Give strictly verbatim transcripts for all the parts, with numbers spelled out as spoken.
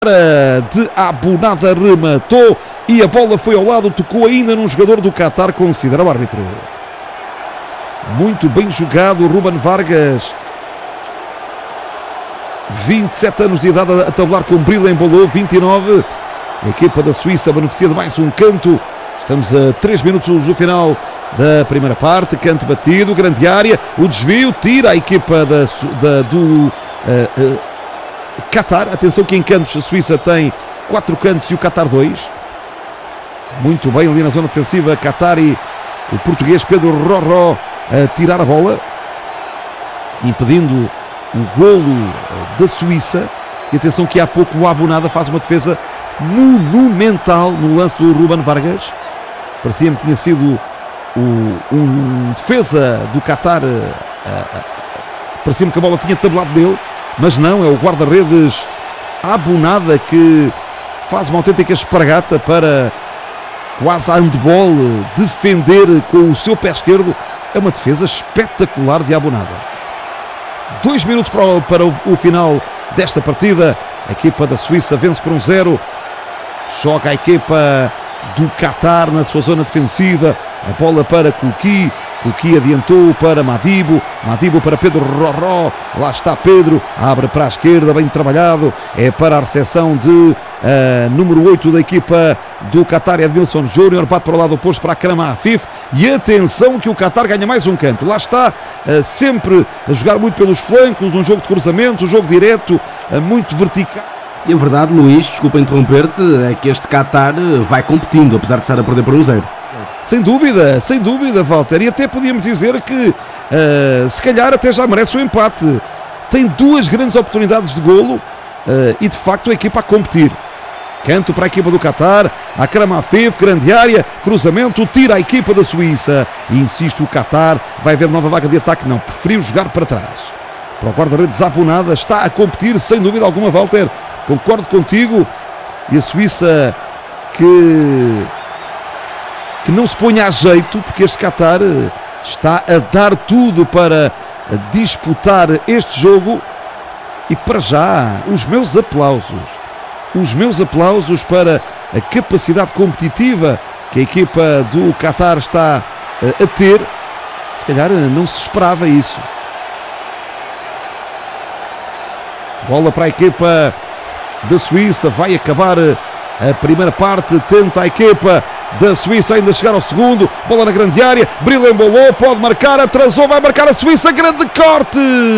de Abu Nada rematou e a bola foi ao lado, tocou ainda num jogador do Qatar, considera o árbitro. Muito bem jogado Ruben Vargas, vinte e sete anos de idade, a tabular com brilho, embolou vinte e nove. A equipa da Suíça beneficia de mais um canto. Estamos a três minutos do final da primeira parte. Canto batido, grande área, o desvio tira a equipa da, da, do uh, uh, Qatar. Atenção que em cantos a Suíça tem quatro cantos e o Qatar dois. Muito bem ali na zona defensiva, Qatar e o português Pedro Rorró a tirar a bola, impedindo o golo da Suíça. E atenção que há pouco o Abu Nada faz uma defesa monumental no lance do Ruben Vargas. Parecia-me que tinha sido o, um defesa do Qatar, uh, uh, parecia-me que a bola tinha tabelado dele, mas não, é o guarda-redes Abu Nada que faz uma autêntica espargata para quase a handball defender com o seu pé esquerdo. É uma defesa espetacular de Abu Nada. Dois minutos para o, para o, o final desta partida. A equipa da Suíça vence por um zero. Joga a equipa do Qatar na sua zona defensiva. A bola para Kuki. Kuki adiantou para Madibo. Madibo para Pedro Rorró. Lá está Pedro. Abre para a esquerda, bem trabalhado. É para a recepção de uh, número oito da equipa do Qatar, Edmilson Júnior. Bate para o lado oposto para a Akram Afif. E atenção que o Qatar ganha mais um canto. Lá está, uh, sempre a jogar muito pelos flancos. Um jogo de cruzamento, um jogo direto, uh, muito vertical. E a verdade, Luís, desculpa interromper-te, é que este Qatar vai competindo, apesar de estar a perder por um zero. Sem dúvida, sem dúvida, Walter. E até podíamos dizer que uh, se calhar até já merece o empate. Tem duas grandes oportunidades de golo uh, e de facto a equipa a competir. Canto para a equipa do Qatar, Akram Afif, grande área, cruzamento, tira a equipa da Suíça. E insisto, o Qatar vai ver nova vaga de ataque. Não, preferiu jogar para trás. Para o guarda-redes Abu Nada, está a competir sem dúvida alguma, Walter. Concordo contigo. E a Suíça que... que não se ponha a jeito, porque este Qatar está a dar tudo para disputar este jogo. E para já, os meus aplausos, os meus aplausos para a capacidade competitiva que a equipa do Qatar está a ter. Se calhar não se esperava isso. Bola para a equipa da Suíça, vai acabar a primeira parte, tenta a equipa da Suíça ainda chegar ao segundo, bola na grande área, Bril embolou, pode marcar, atrasou, vai marcar a Suíça, grande corte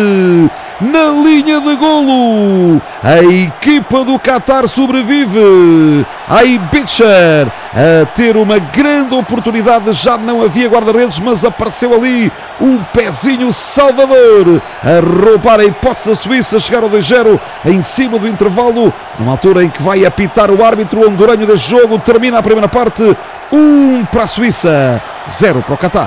na linha de golo. A equipa do Qatar sobrevive. Aí Bitcher a ter uma grande oportunidade, já não havia guarda-redes, mas apareceu ali um pezinho salvador a roubar a hipótese da Suíça chegar ao dois zero em cima do intervalo, numa altura em que vai apitar o árbitro honduranho deste jogo. Termina a primeira parte, um para a Suíça, zero para o Qatar.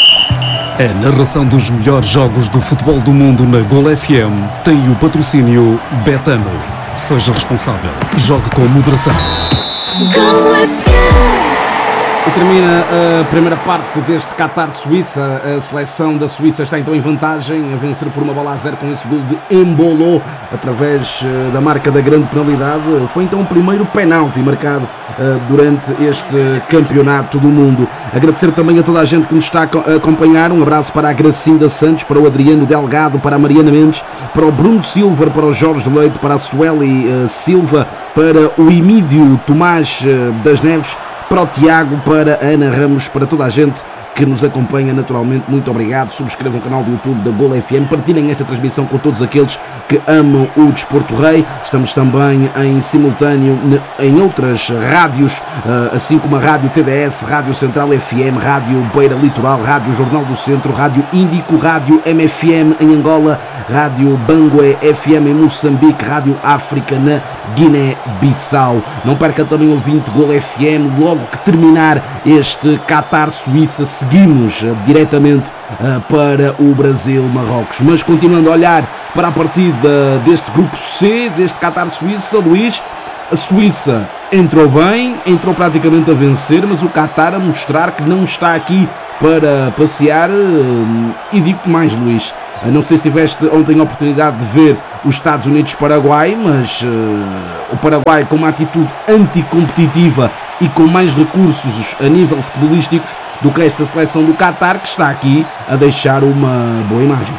A narração dos melhores jogos do futebol do mundo na Gol F M tem o patrocínio Betano. Seja responsável. Jogue com moderação. Gol F M. E termina a primeira parte deste Qatar-Suíça. A seleção da Suíça está então em vantagem, a vencer por uma bola a zero com esse gol de Embolou, através da marca da grande penalidade. Foi então o primeiro penalti marcado uh, durante este campeonato do mundo. Agradecer também a toda a gente que nos está a acompanhar. Um abraço para a Gracinda Santos, para o Adriano Delgado, para a Mariana Mendes, para o Bruno Silva, para o Jorge Leite, para a Sueli uh, Silva, para o Emídio Tomás uh, das Neves, para o Tiago, para a Ana Ramos, para toda a gente que nos acompanha naturalmente. Muito obrigado. Subscrevam o canal do YouTube da Gol F M, partilhem esta transmissão com todos aqueles que amam o Desporto Rei. Estamos também em simultâneo em outras rádios, assim como a Rádio T D S, Rádio Central F M, Rádio Beira Litoral, Rádio Jornal do Centro, Rádio Índico, Rádio M F M em Angola, Rádio Bangué F M em Moçambique, Rádio África na Guiné-Bissau. Não perca também o ouvinte Gol F M. Logo que terminar este Qatar-Suíça, seguimos uh, diretamente uh, para o Brasil-Marrocos. Mas continuando a olhar para a partida deste grupo C, deste Qatar-Suíça, Luís, a Suíça entrou bem, entrou praticamente a vencer, mas o Qatar a mostrar que não está aqui para passear. Uh, e digo-te mais, Luís, Não sei se tiveste ontem a oportunidade de ver os Estados Unidos-Paraguai, mas uh, o Paraguai com uma atitude anticompetitiva e com mais recursos a nível futebolísticos do que esta seleção do Qatar, que está aqui a deixar uma boa imagem.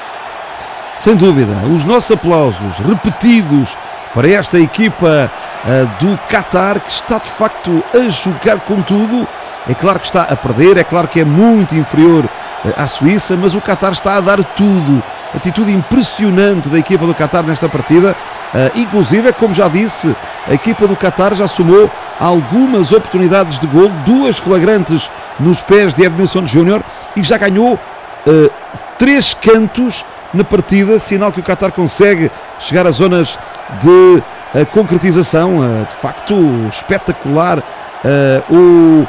Sem dúvida, os nossos aplausos repetidos para esta equipa uh, do Qatar, que está de facto a jogar com tudo. É claro que está a perder, é claro que é muito inferior uh, à Suíça, mas o Qatar está a dar tudo. Atitude impressionante da equipa do Qatar nesta partida. Uh, inclusive, como já disse, a equipa do Qatar já somou algumas oportunidades de gol, duas flagrantes nos pés de Edmilson Júnior, e já ganhou uh, três cantos na partida, sinal que o Qatar consegue chegar às zonas de uh, concretização. Uh, de facto, espetacular uh, o,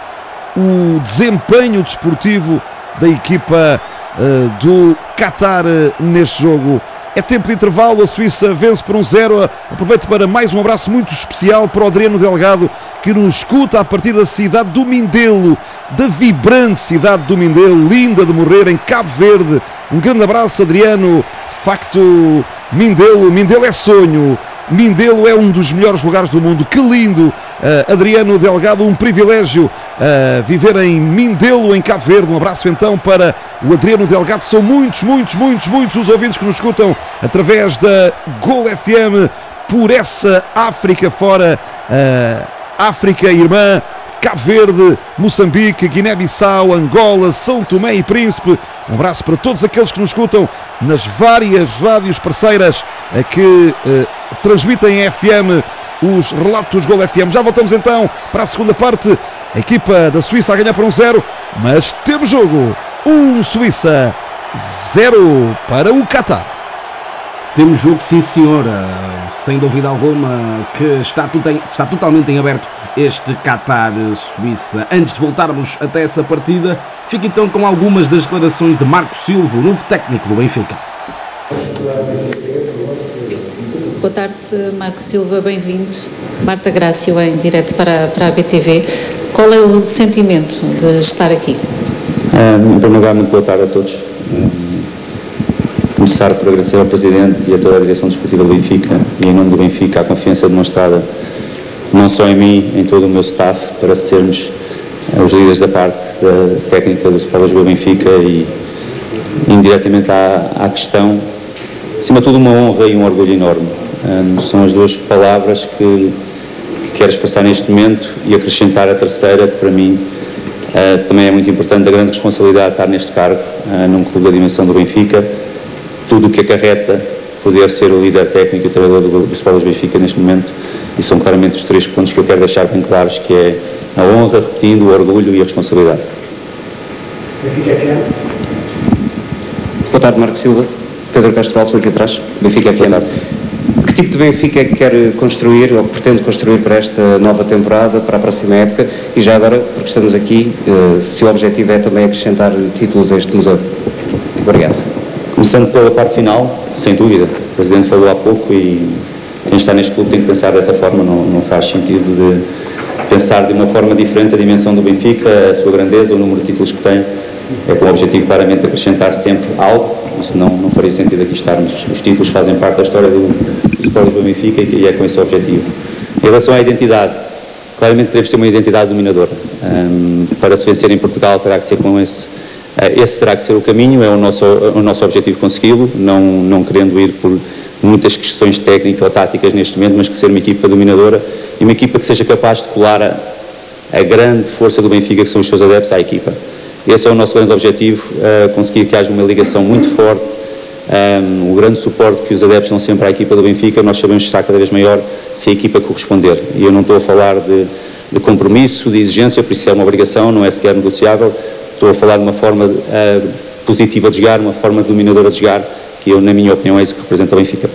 o desempenho desportivo da equipa uh, do Qatar uh, neste jogo. É tempo de intervalo, a Suíça vence por um zero. Aproveito para mais um abraço muito especial para o Adriano Delgado, que nos escuta a partir da cidade do Mindelo, da vibrante cidade do Mindelo, linda de morrer, em Cabo Verde. Um grande abraço, Adriano. De facto, Mindelo, Mindelo é sonho. Mindelo é um dos melhores lugares do mundo. Que lindo, uh, Adriano Delgado, um privilégio uh, viver em Mindelo, em Cabo Verde. Um abraço então para o Adriano Delgado. São muitos, muitos, muitos, muitos os ouvintes que nos escutam através da Gol F M por essa África fora, uh, África irmã, Cabo Verde, Moçambique, Guiné-Bissau, Angola, São Tomé e Príncipe. Um abraço para todos aqueles que nos escutam nas várias rádios parceiras que eh, transmitem em F M os relatos Gol F M. Já voltamos então para a segunda parte. A equipa da Suíça a ganhar por um zero, mas temos jogo. Um Suíça, zero para o Qatar. Temos jogo, sim senhora, sem dúvida alguma, que está, tudo em, está totalmente em aberto este Qatar-Suíça. Antes de voltarmos até essa partida, fico então com algumas das declarações de Marco Silva, o novo técnico do Benfica. Boa tarde, Marco Silva, bem-vindo. Marta Grácio em direto para, para a B T V. Qual é o sentimento de estar aqui? Em primeiro lugar, muito boa tarde a todos. Começar por agradecer ao Presidente e a toda a direção desportiva do Benfica e em nome do Benfica a confiança demonstrada não só em mim, em todo o meu staff, para sermos os líderes da parte da técnica do Sport Lisboa Benfica e indiretamente à, à questão, acima de tudo uma honra e um orgulho enorme. Um, são as duas palavras que, que quero expressar neste momento e acrescentar a terceira, que para mim uh, também é muito importante, a grande responsabilidade de estar neste cargo uh, num clube da dimensão do Benfica, tudo o que acarreta poder ser o líder técnico e trabalhador do, do Sport Lisboa Benfica neste momento, e são claramente os três pontos que eu quero deixar bem claros, que é a honra, repetindo, o orgulho e a responsabilidade. Benfica F M. Boa tarde, Marco Silva. Pedro Castro Alves, aqui atrás. Benfica F M. Que tipo de Benfica quer construir ou pretende construir para esta nova temporada, para a próxima época? E já agora, porque estamos aqui, se o objetivo é também acrescentar títulos a este museu. Obrigado. Começando pela parte final, sem dúvida. O Presidente falou há pouco e quem está neste clube tem que pensar dessa forma, não, não faz sentido de pensar de uma forma diferente a dimensão do Benfica, a sua grandeza, o número de títulos que tem. É com o objetivo claramente de acrescentar sempre algo, e senão não faria sentido aqui estarmos. Os títulos fazem parte da história do, do Sport Lisboa Benfica e é com esse objetivo. Em relação à identidade, claramente teremos de ter uma identidade dominadora. Um, para se vencer em Portugal terá que ser com esse, uh, esse terá que ser o caminho, é o nosso, o nosso objetivo consegui-lo, não, não querendo ir por muitas questões técnicas ou táticas neste momento, mas que ser uma equipa dominadora e uma equipa que seja capaz de colar a, a grande força do Benfica, que são os seus adeptos, à equipa. Esse é o nosso grande objetivo, uh, conseguir que haja uma ligação muito forte, um, o grande suporte que os adeptos dão sempre à equipa do Benfica, nós sabemos que será cada vez maior se a equipa corresponder. E eu não estou a falar de, de compromisso, de exigência, porque isso é uma obrigação, não é sequer negociável. Estou a falar de uma forma uh, positiva de jogar, uma forma dominadora de jogar, que eu, na minha opinião, é isso que representa o Benfica.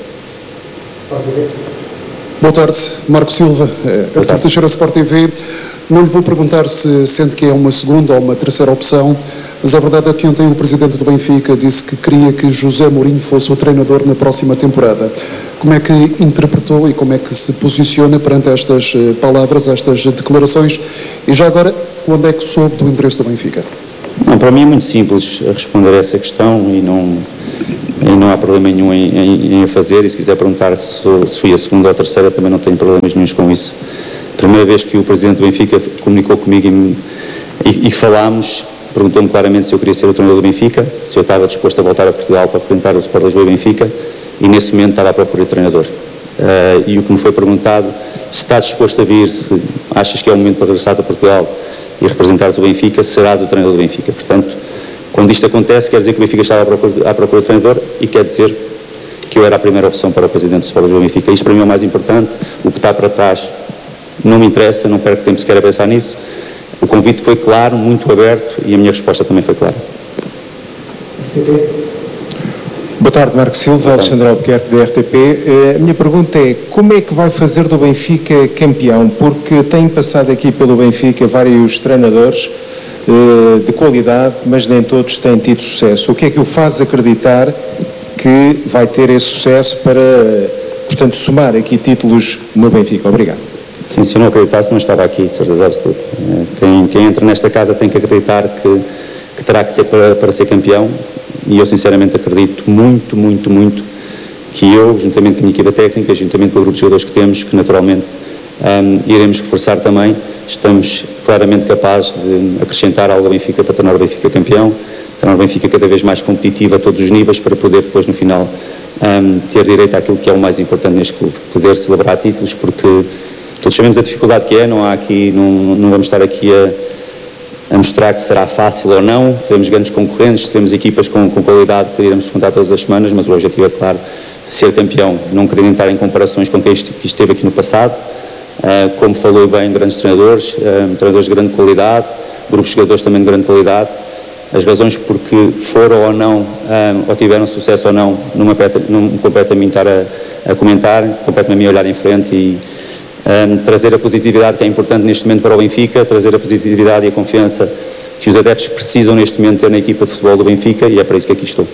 Boa tarde, Marco Silva, Artur Teixeira, Sport T V. Não lhe vou perguntar se sente que é uma segunda ou uma terceira opção, mas a verdade é que ontem o Presidente do Benfica disse que queria que José Mourinho fosse o treinador na próxima temporada. Como é que interpretou e como é que se posiciona perante estas palavras, estas declarações? E já agora, quando é que soube do interesse do Benfica? Não, para mim é muito simples responder a essa questão e não, e não há problema nenhum em, em, em a fazer, e se quiser perguntar se, sou, se fui a segunda ou a terceira também não tenho problemas nenhums com isso. A primeira vez que o Presidente do Benfica comunicou comigo e, e, e falámos, perguntou-me claramente se eu queria ser o treinador do Benfica, se eu estava disposto a voltar a Portugal para representar o Sport Lisboa e Benfica, e nesse momento estava à procura de treinador. Uh, e o que me foi perguntado, se estás disposto a vir, se achas que é o momento para regressares a Portugal e representares o Benfica, serás o treinador do Benfica. Portanto, quando isto acontece, quer dizer que o Benfica estava à procura, à procura de treinador, e quer dizer que eu era a primeira opção para o Presidente do Sport Lisboa e Benfica. Isto para mim é o mais importante. O que está para trás não me interessa, não perco tempo sequer a pensar nisso. O convite foi claro, muito aberto, e a minha resposta também foi clara. Boa tarde, Marco Silva, Alexandre Albuquerque, da R T P. A minha pergunta é, como é que vai fazer do Benfica campeão? Porque tem passado aqui pelo Benfica vários treinadores de qualidade, mas nem todos têm tido sucesso. O que é que o faz acreditar que vai ter esse sucesso para, portanto, somar aqui títulos no Benfica? Obrigado. Sim, se eu não acreditasse não estava aqui, de certeza absoluta. Quem, quem entra nesta casa tem que acreditar que, que terá que ser para, para ser campeão, e eu sinceramente acredito muito, muito, muito que eu, juntamente com a minha equipa técnica, juntamente com o grupo de jogadores que temos, que naturalmente um, iremos reforçar também, estamos claramente capazes de acrescentar algo ao Benfica para tornar o Benfica campeão, tornar o Benfica cada vez mais competitivo a todos os níveis, para poder depois no final um, ter direito àquilo que é o mais importante neste clube, poder celebrar títulos, porque todos sabemos a dificuldade que é, não há aqui, não, não vamos estar aqui a a mostrar que será fácil ou não. Teremos grandes concorrentes, teremos equipas com, com qualidade que iremos enfrentar todas as semanas, mas o objetivo é, claro, ser campeão, não querendo entrar em comparações com quem esteve aqui no passado. Uh, como falou bem, grandes treinadores, uh, treinadores de grande qualidade, grupos de jogadores também de grande qualidade. As razões porque foram ou não, uh, ou tiveram sucesso ou não, não me compete a mim estar a, a comentar, compete-me a mim olhar em frente e Um, trazer a positividade que é importante neste momento para o Benfica, trazer a positividade e a confiança que os adeptos precisam neste momento ter na equipa de futebol do Benfica, e é para isso que aqui estou.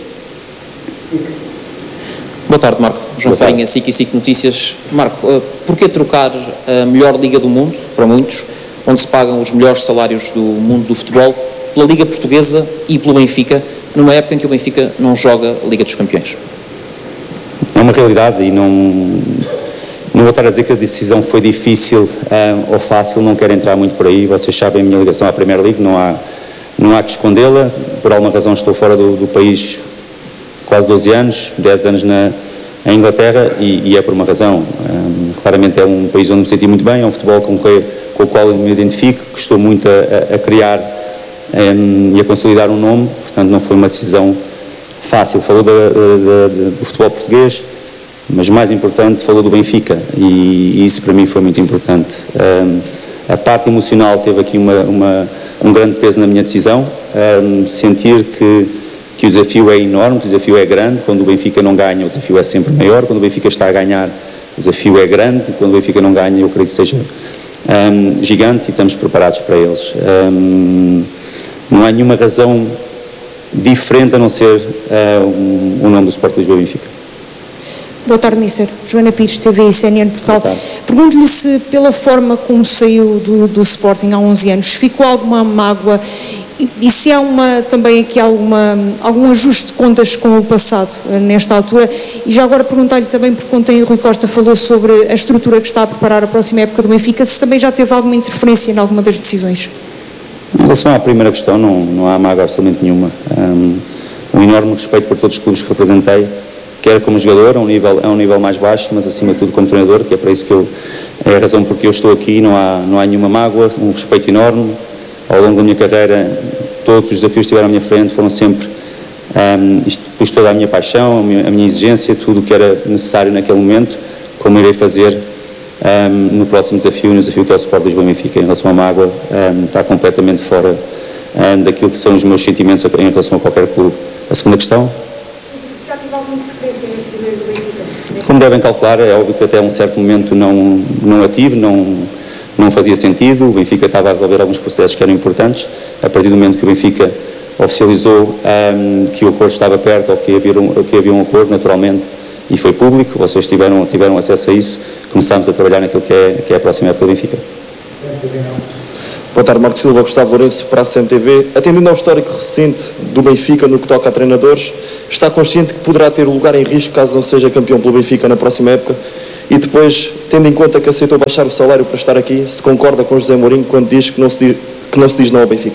Boa tarde, Marco. João Farinha, S I C e S I C Notícias. Marco, uh, porquê trocar a melhor liga do mundo, para muitos, onde se pagam os melhores salários do mundo do futebol, pela Liga Portuguesa e pelo Benfica, numa época em que o Benfica não joga a Liga dos Campeões? É uma realidade e não... Não vou estar a dizer que a decisão foi difícil uh, ou fácil, não quero entrar muito por aí. Vocês sabem a minha ligação à Premier League, não há, não há que escondê-la. Por alguma razão estou fora do, do país quase doze anos, dez anos na em Inglaterra, e, e é por uma razão. Um, claramente é um país onde me senti muito bem, é um futebol com, que, com o qual eu me identifico, que estou muito a, a criar um, e a consolidar um nome, portanto não foi uma decisão fácil. Falou da, da, da, do futebol português, mas mais importante, falou do Benfica, e, e isso para mim foi muito importante. Um, a parte emocional teve aqui uma, uma, um grande peso na minha decisão, um, sentir que, que o desafio é enorme, que o desafio é grande. Quando o Benfica não ganha, o desafio é sempre maior. Quando o Benfica está a ganhar, o desafio é grande. Quando o Benfica não ganha, eu creio que seja um, gigante, e estamos preparados para eles. Um, não há nenhuma razão diferente a não ser uh, um, o nome do Sport Lisboa e Benfica. Boa tarde, mister Joana Pires, T V e C N N Portugal. Pergunto-lhe se, pela forma como saiu do, do Sporting há onze anos, ficou alguma mágoa e, e se há uma, também aqui alguma, algum ajuste de contas com o passado nesta altura. E já agora perguntar-lhe também, porque ontem o Rui Costa falou sobre a estrutura que está a preparar a próxima época do Benfica, se também já teve alguma interferência em alguma das decisões. Em relação à primeira questão, não, não há mágoa absolutamente nenhuma. Um, um enorme respeito por todos os clubes que representei, quer como jogador, a um nível, a um nível mais baixo, mas acima de tudo como treinador, que é para isso que eu, é a razão porque eu estou aqui. Não há, não há nenhuma mágoa, um respeito enorme. Ao longo da minha carreira, todos os desafios que estiveram à minha frente foram sempre, um, isto, pus toda a minha paixão, a minha, a minha exigência, tudo o que era necessário naquele momento, como irei fazer um, no próximo desafio, no desafio que é o Sport Lisboa e Benfica. Em relação à mágoa, um, está completamente fora um, daquilo que são os meus sentimentos em relação a qualquer clube. A segunda questão? Como devem calcular, é óbvio que até um certo momento não, não a tive, não, não fazia sentido. O Benfica estava a resolver alguns processos que eram importantes. A partir do momento que o Benfica oficializou um, que o acordo estava perto, ou que havia, um, que havia um acordo, naturalmente, e foi público, vocês tiveram, tiveram acesso a isso, começámos a trabalhar naquilo que é, que é a próxima época do Benfica. Boa tarde, Marco Silva, Gustavo Lourenço, para a C M T V. Atendendo ao histórico recente do Benfica no que toca a treinadores, está consciente que poderá ter o lugar em risco caso não seja campeão pelo Benfica na próxima época? E depois, tendo em conta que aceitou baixar o salário para estar aqui, se concorda com José Mourinho quando diz que não se diz, que não se diz não ao Benfica?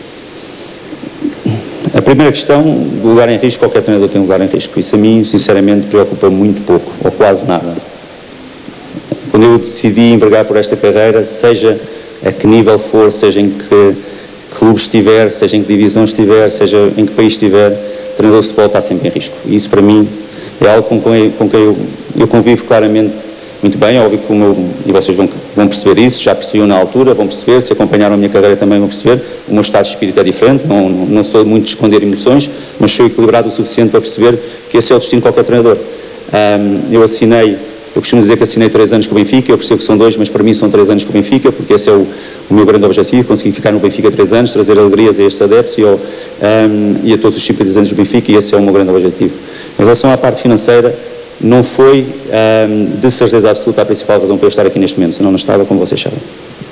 A primeira questão, do lugar em risco, qualquer treinador tem um lugar em risco. Isso a mim, sinceramente, preocupa muito pouco, ou quase nada. Quando eu decidi envergar por esta carreira, seja a que nível for, seja em que clube estiver, seja em que divisão estiver, seja em que país estiver, o treinador de futebol está sempre em risco. E isso, para mim, é algo com quem, com quem eu, eu convivo claramente muito bem. É óbvio que o meu, e vocês vão, vão perceber isso, já percebiam na altura, vão perceber, se acompanharam a minha carreira também vão perceber, o meu estado de espírito é diferente, não, não sou muito de esconder emoções, mas sou equilibrado o suficiente para perceber que esse é o destino de qualquer treinador. Um, eu assinei, eu costumo dizer que assinei três anos com o Benfica, eu percebo que são dois, mas para mim são três anos com o Benfica, porque esse é o, o meu grande objetivo, conseguir ficar no Benfica três anos, trazer alegrias a estes adeptos e, ao, um, e a todos os simpatizantes do Benfica, e esse é o meu grande objetivo. Em relação à parte financeira, não foi um, de certeza absoluta a principal razão para eu estar aqui neste momento, senão não estava, como vocês sabem.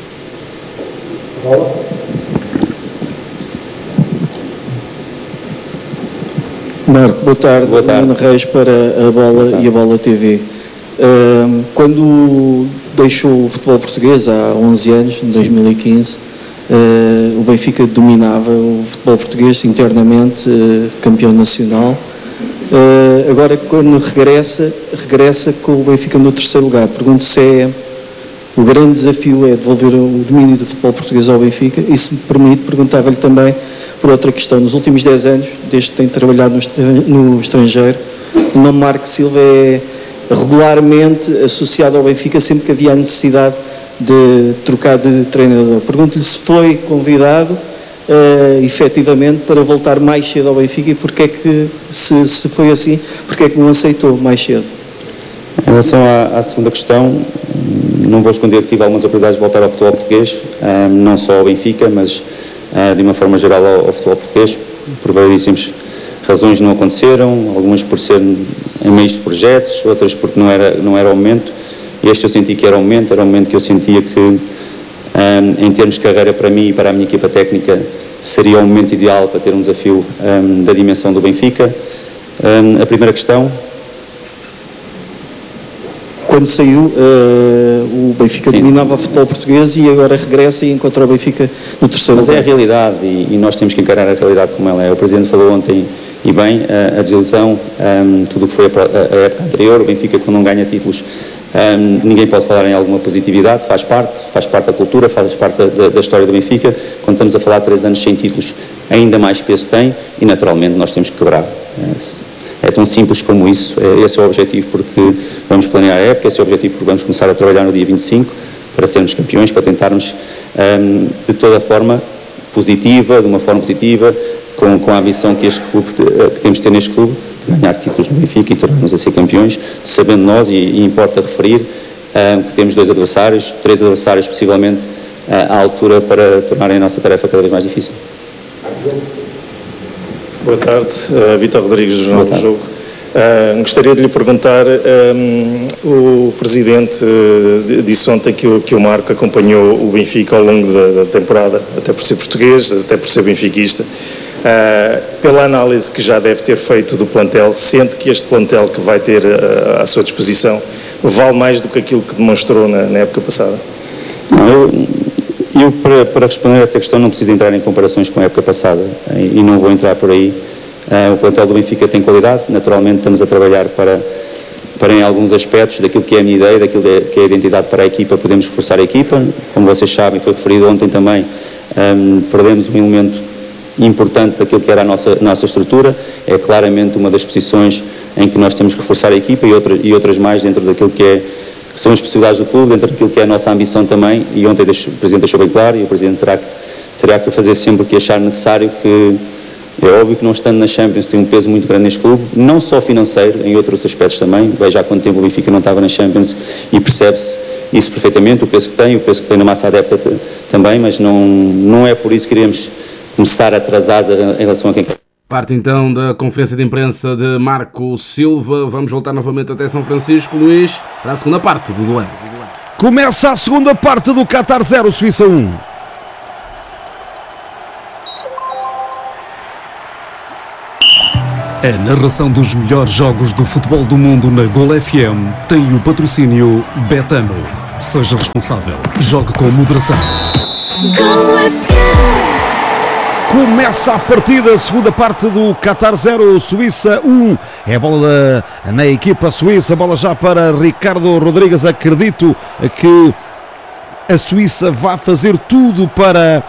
Marco, boa tarde. Boa tarde. Nuno Reis para a Bola e a Bola T V. Uh, quando deixou o futebol português há onze anos, em dois mil e quinze, uh, o Benfica dominava o futebol português internamente, uh, campeão nacional. Uh, agora, quando regressa, regressa com o Benfica no terceiro lugar. Pergunto se é o grande desafio é devolver o domínio do futebol português ao Benfica, e se me permite, perguntava-lhe também por outra questão. Nos últimos dez anos, desde que tem trabalhado no estrangeiro, o nome Marco Silva é regularmente associado ao Benfica sempre que havia a necessidade de trocar de treinador. Pergunto-lhe se foi convidado uh, efetivamente para voltar mais cedo ao Benfica, e porque é que, se, se foi assim, porque é que não aceitou mais cedo? Em relação à, à segunda questão, não vou esconder que tive algumas oportunidades de voltar ao futebol português, um, não só ao Benfica, mas uh, de uma forma geral ao, ao futebol português. Por variedíssimas razões não aconteceram, algumas por ser em meios de projetos, outras porque não era, não era o momento. Este eu senti que era o momento, era o momento que eu sentia que, um, em termos de carreira para mim e para a minha equipa técnica, seria o momento ideal para ter um desafio um, da dimensão do Benfica. Um, a primeira questão... Quando saiu, uh, o Benfica Sim. dominava o futebol português e agora regressa e encontra o Benfica no terceiro lugar. Mas é a realidade e, e nós temos que encarar a realidade como ela é. O Presidente falou ontem e bem, a, a desilusão, um, tudo o que foi a, a, a época anterior, o Benfica quando não ganha títulos, um, ninguém pode falar em alguma positividade, faz parte, faz parte da cultura, faz parte da, da história do Benfica. Quando estamos a falar de três anos sem títulos, ainda mais peso tem e naturalmente nós temos que quebrar. É tão simples como isso, esse é o objetivo porque vamos planear a época, esse é o objetivo porque vamos começar a trabalhar no dia vinte e cinco para sermos campeões, para tentarmos um, de toda a forma positiva, de uma forma positiva, com, com a ambição que, este clube, que temos de ter neste clube, de ganhar títulos no Benfica e tornarmos a ser campeões, sabendo nós, e, e importa referir, um, que temos dois adversários, três adversários possivelmente uh, à altura para tornarem a nossa tarefa cada vez mais difícil. Boa tarde, uh, Vítor Rodrigues, do Jornal do Jogo. Uh, gostaria de lhe perguntar, um, o Presidente uh, disse ontem que o, que o Marco acompanhou o Benfica ao longo da, da temporada, até por ser português, até por ser benfiquista. Uh, pela análise que já deve ter feito do plantel, sente que este plantel que vai ter uh, à sua disposição vale mais do que aquilo que demonstrou na, na época passada? Não, eu... Eu, para, para responder a essa questão, não preciso entrar em comparações com a época passada e não vou entrar por aí. Uh, o plantel do Benfica tem qualidade, naturalmente estamos a trabalhar para, para em alguns aspectos daquilo que é a minha ideia, daquilo que é a identidade para a equipa, podemos reforçar a equipa. Como vocês sabem, foi referido ontem também, um, perdemos um elemento importante daquilo que era a nossa, nossa estrutura, é claramente uma das posições em que nós temos que reforçar a equipa e, outra, e outras mais dentro daquilo que é que são as possibilidades do clube, dentro daquilo que é a nossa ambição também, e ontem deixo, o Presidente deixou bem claro, e o Presidente terá que, terá que fazer sempre o que achar necessário, que é óbvio que não estando na Champions tem um peso muito grande neste clube, não só financeiro, em outros aspectos também. Veja há quanto tempo o Benfica não estava na Champions e percebe-se isso perfeitamente, o peso que tem, o peso que tem na massa adepta também, mas não, não é por isso que iremos começar atrasados em relação a quem quer. Parte então da conferência de imprensa de Marco Silva. Vamos voltar novamente até São Francisco, Luís, para a segunda parte do duelo. Começa a segunda parte do Qatar zero, Suíça um. A narração dos melhores jogos do futebol do mundo na Gol F M tem o patrocínio Betano. Seja responsável. Jogue com moderação. Gol F M. Começa a partida, segunda parte do Qatar zero, Suíça um. É a bola da, na equipa suíça, bola já para Ricardo Rodrigues. Acredito que a Suíça vai fazer tudo para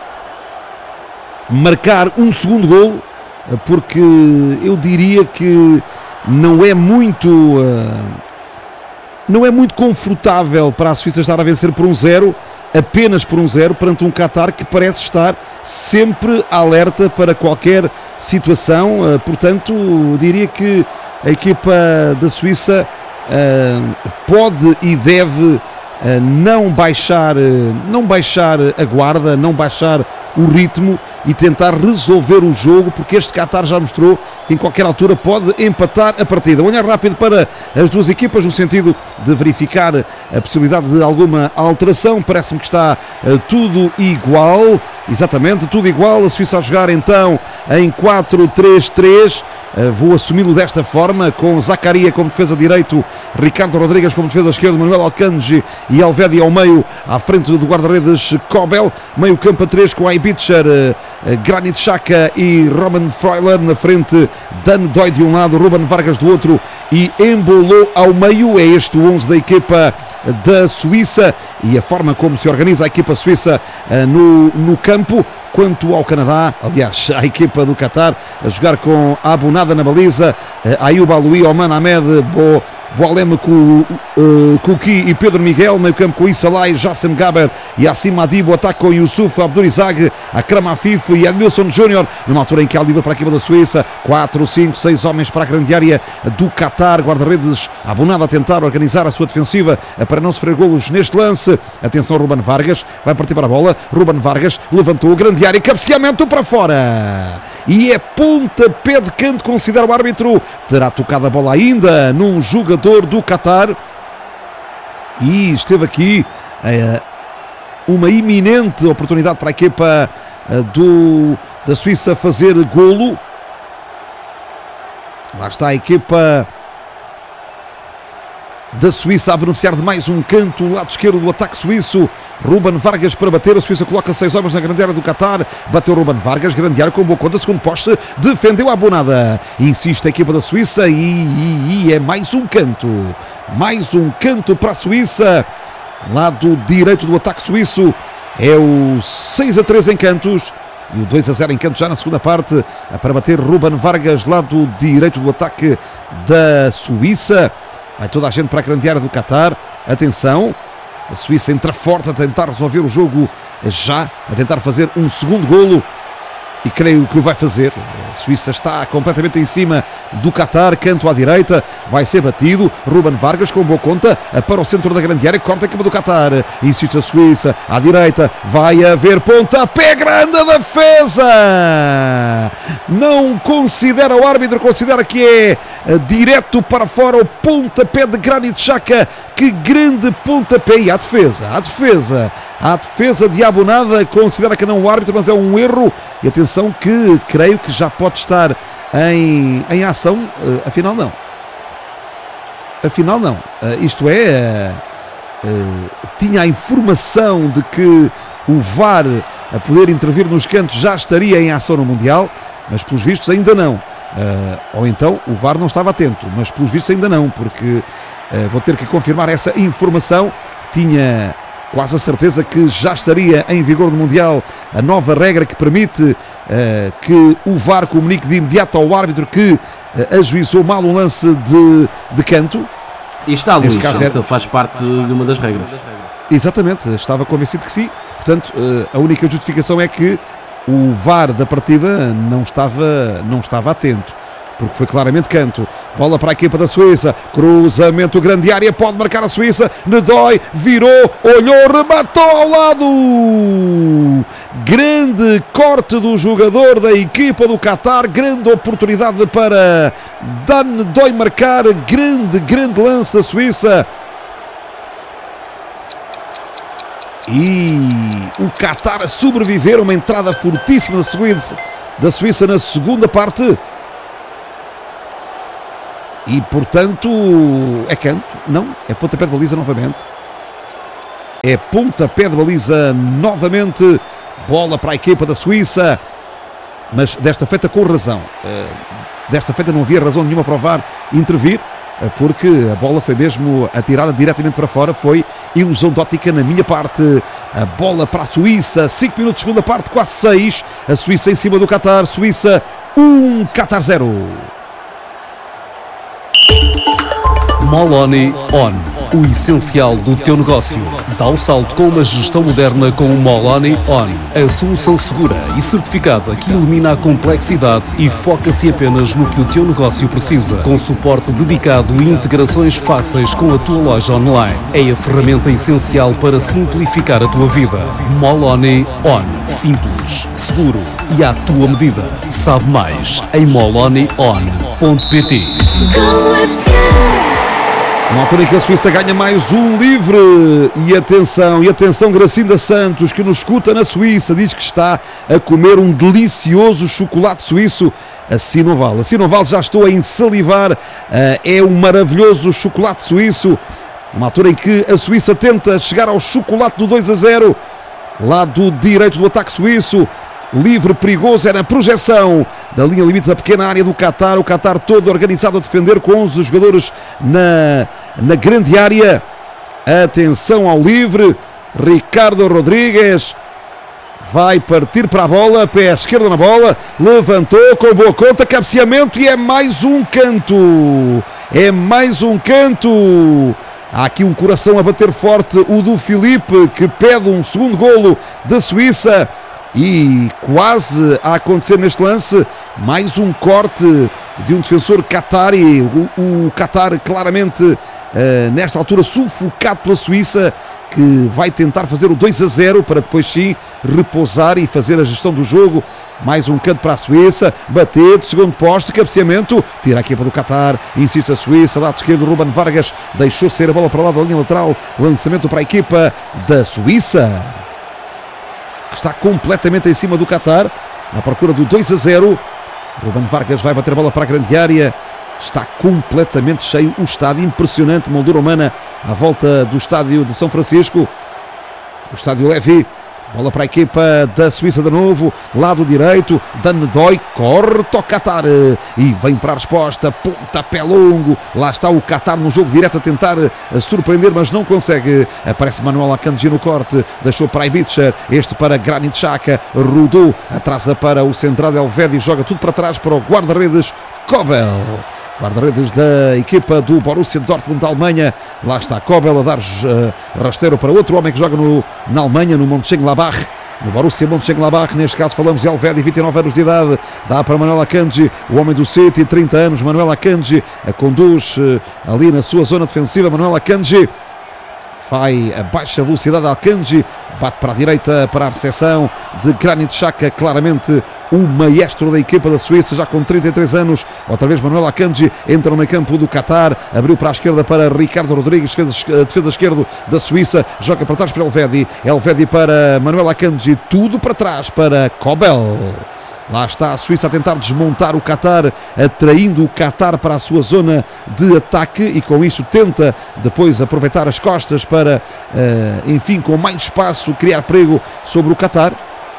marcar um segundo golo, porque eu diria que não é muito uh, não é muito confortável para a Suíça estar a vencer por um zero, apenas por um zero, perante um Qatar que parece estar sempre alerta para qualquer situação. Uh, portanto, diria que a equipa da Suíça uh, pode e deve uh, não baixar, uh, não baixar a guarda, não baixar o ritmo e tentar resolver o jogo, porque este Qatar já mostrou que em qualquer altura pode empatar a partida. Olhar rápido para as duas equipas no sentido de verificar a possibilidade de alguma alteração. Parece-me que está uh, tudo igual, exatamente, tudo igual. A Suíça a jogar então em quatro três três. Uh, vou assumi-lo desta forma, com Zakaria como defesa direito, Ricardo Rodrigues como defesa esquerdo, Manuel Alcanji e Alvedi ao meio, à frente do guarda-redes Kobel, meio campo a três com Aibitcher, uh, uh, Granit Xhaka e Roman Freuler na frente, Dan Doi de um lado, Ruben Vargas do outro e Embolo ao meio. É este o onze da equipa da Suíça e a forma como se organiza a equipa suíça uh, no, no campo. Quanto ao Canadá, aliás, a equipa do Qatar a jogar com Abu Nada na baliza, uh, Ayub Aloui, Oman Ahmed, Bo, Boalem Kouki uh, e Pedro Miguel, meio campo com Issalai, Jassem Gaber e Assim Madibo, ataque com Yusuf Abdurizag, Akram Afif e Edmilson Júnior, numa altura em que há livre para a equipa da Suíça, quatro, cinco, seis homens para a grande área do Qatar, guarda-redes Abu Nada a tentar organizar a sua defensiva para não sofrer golos neste lance. Atenção, Ruben Vargas vai partir para a bola, Ruben Vargas levantou, grande área, cabeceamento para fora e é pontapé de canto, considera o árbitro. Terá tocado a bola ainda num jogador do Qatar e esteve aqui uh, uma iminente oportunidade para a equipa uh, do, da Suíça fazer golo. Lá está a equipa da Suíça a beneficiar de mais um canto, o lado esquerdo do ataque suíço. Ruben Vargas para bater, a Suíça coloca seis homens na grande área do Qatar, bateu Ruben Vargas, grande área com boa conta, segundo poste, defendeu a Bonada, insiste a equipa da Suíça e, e, e é mais um canto, mais um canto para a Suíça, lado direito do ataque suíço, é o seis a três em cantos e o dois a zero em cantos já na segunda parte, para bater Ruben Vargas, lado direito do ataque da Suíça. Vai toda a gente para a grande área do Qatar. Atenção, a Suíça entra forte a tentar resolver o jogo já, a tentar fazer um segundo golo e creio que o vai fazer. A Suíça está completamente em cima do Qatar, canto à direita, vai ser batido, Ruben Vargas com boa conta, para o centro da grande área, corta a equipa do Qatar, insiste a Suíça, à direita, vai haver pontapé grande da defesa, não considera o árbitro, considera que é direto para fora o pontapé de Granit Xhaka, que grande pontapé, e à defesa, à defesa, à defesa de Abu Nada, considera que não o árbitro, mas é um erro, e atenção que creio que já pode estar em, em ação, uh, afinal não, afinal não, uh, isto é, uh, uh, tinha a informação de que o V A R a poder intervir nos cantos já estaria em ação no Mundial, mas pelos vistos ainda não, uh, ou então o V A R não estava atento, mas pelos vistos ainda não, porque uh, vou ter que confirmar essa informação, tinha quase a certeza que já estaria em vigor no Mundial a nova regra que permite uh, que o V A R comunique de imediato ao árbitro que uh, ajuizou mal um lance de, de canto. E está, Luís, isso faz parte de uma das regras. Exatamente, estava convencido que sim. Portanto, uh, a única justificação é que o V A R da partida não estava, não estava atento, porque foi claramente canto. Bola para a equipa da Suíça, cruzamento, grande área, pode marcar a Suíça, Nedói, virou, olhou, rematou ao lado, grande corte do jogador da equipa do Qatar, grande oportunidade para Dan Nedói marcar, grande, grande lance da Suíça. E o Qatar a sobreviver, uma entrada fortíssima da Suíça na segunda parte. E portanto, é canto? Não, é pontapé de baliza novamente. É pontapé de baliza novamente. Bola para a equipa da Suíça. Mas desta feita com razão. Desta feita não havia razão nenhuma para o V A R intervir, porque a bola foi mesmo atirada diretamente para fora. Foi ilusão de ótica na minha parte. A bola para a Suíça, cinco minutos de segunda parte, quase seis. A Suíça em cima do Qatar. Suíça um, Qatar zero. Moloni On, o essencial do teu negócio. Dá o salto com uma gestão moderna com o Moloni On, a solução segura e certificada que elimina a complexidade e foca-se apenas no que o teu negócio precisa, com suporte dedicado e integrações fáceis com a tua loja online. É a ferramenta essencial para simplificar a tua vida. Moloni On, simples, seguro e à tua medida. Sabe mais em moloni on ponto pt. Uma altura em que a Suíça ganha mais um livre. E atenção, e atenção, Gracinda Santos, que nos escuta na Suíça, diz que está a comer um delicioso chocolate suíço. A Sinoval, a Sinoval, já estou a ensalivar. É um maravilhoso chocolate suíço. Uma altura em que a Suíça tenta chegar ao chocolate do dois a zero. Lado direito do ataque suíço. Livre, perigoso, era a projeção da linha limite da pequena área do Qatar. O Qatar todo organizado a defender com onze jogadores na, na grande área. Atenção ao livre. Ricardo Rodrigues vai partir para a bola, pé esquerdo na bola, levantou com boa conta, cabeceamento e é mais um canto. É mais um canto. Há aqui um coração a bater forte, o do Filipe, que pede um segundo golo da Suíça. E quase a acontecer neste lance, mais um corte de um defensor qatari. O, o Qatar claramente uh, nesta altura sufocado pela Suíça, que vai tentar fazer o dois a zero para depois sim repousar e fazer a gestão do jogo. Mais um canto para a Suíça, bater de segundo poste, cabeceamento, tira a equipa do Qatar, insiste a Suíça, lado esquerdo, Ruben Vargas deixou sair a bola para o lado da linha lateral, lançamento para a equipa da Suíça, que está completamente em cima do Qatar, à procura do dois a zero. Ruben Vargas vai bater a bola para a grande área. Está completamente cheio o estádio, impressionante, moldura humana à volta do estádio de São Francisco, o estádio Levi. Bola para a equipa da Suíça de novo, lado direito, Danedoi, corta o Qatar e vem para a resposta, pontapé longo. Lá está o Qatar no jogo direto a tentar surpreender, mas não consegue. Aparece Manuel Akanji no corte, deixou para Ibiza, este para Granit Xhaka, rodou, atrasa para o central Elvedi, joga tudo para trás para o guarda-redes Kobel. Guarda-redes da equipa do Borussia Dortmund da Alemanha. Lá está Kobel a dar uh, rasteiro para outro homem que joga no, na Alemanha, no Mönchengladbach. No Borussia Mönchengladbach, neste caso falamos de Elvedi, vinte e nove anos de idade. Dá para Manuel Akanji, o homem do City, trinta anos. Manuel Akanji a conduz uh, ali na sua zona defensiva. Manuel Akanji vai a baixa velocidade. Akanji bate para a direita para a recepção de Granit Xhaka, claramente o maestro da equipa da Suíça, já com trinta e três anos. Outra vez Manuel Akanji entra no meio campo do Qatar, abriu para a esquerda para Ricardo Rodrigues, defesa, defesa esquerdo da Suíça, joga para trás para Elvedi, Elvedi para Manuel Akanji, tudo para trás para Kobel. Lá está a Suíça a tentar desmontar o Qatar, atraindo o Qatar para a sua zona de ataque e com isso tenta depois aproveitar as costas para, uh, enfim, com mais espaço, criar perigo sobre o Qatar.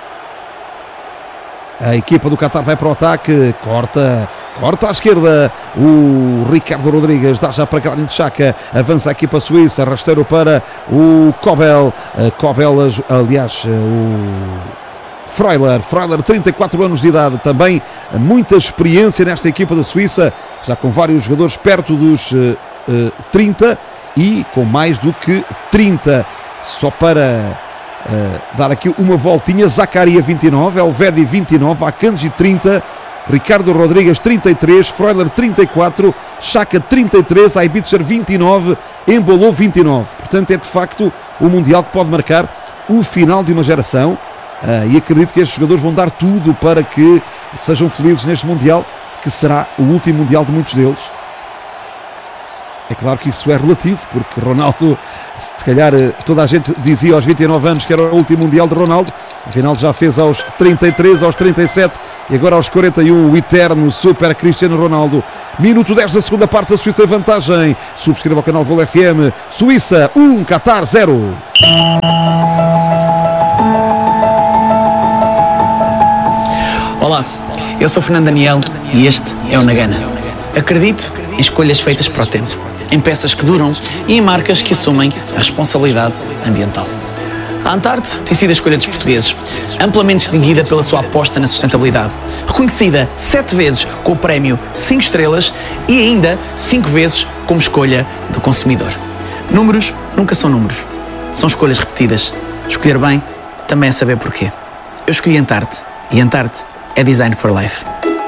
A equipa do Qatar vai para o ataque, corta, corta à esquerda, o Ricardo Rodrigues dá já para Granit Xhaka, avança a equipa suíça, rasteiro para o Kobel, uh, Kobel, aliás, uh, o... Freuler, Freuler, trinta e quatro anos de idade, também muita experiência nesta equipa da Suíça, já com vários jogadores perto dos uh, uh, trinta e com mais do que trinta. Só para uh, dar aqui uma voltinha, Zakaria vinte e nove, Elvedi vinte e nove, Akanji trinta, Ricardo Rodrigues trinta e três, Freuler trinta e quatro, Xhaka trinta e três, Aibitzer vinte e nove, Embolo vinte e nove. Portanto é de facto o Mundial que pode marcar o final de uma geração. Uh, e acredito que estes jogadores vão dar tudo para que sejam felizes neste Mundial, que será o último Mundial de muitos deles. É claro que isso é relativo, porque Ronaldo, se calhar toda a gente dizia aos vinte e nove anos que era o último Mundial de Ronaldo, afinal já fez aos trinta e três, aos trinta e sete e agora aos quarenta e um o eterno super Cristiano Ronaldo. Minuto dez da segunda parte, a Suíça em vantagem. Subscreva o canal Gol F M. Suíça um, Qatar zero. Olá, eu sou Fernando Daniel e este é o Nagana. Acredito em escolhas feitas para o tempo, em peças que duram e em marcas que assumem a responsabilidade ambiental. A Antarte tem sido a escolha dos portugueses, amplamente distinguida pela sua aposta na sustentabilidade, reconhecida sete vezes com o prémio cinco estrelas e ainda cinco vezes como escolha do consumidor. Números nunca são números, são escolhas repetidas. Escolher bem também é saber porquê. Eu escolhi Antarte e Antarte é Design for Life.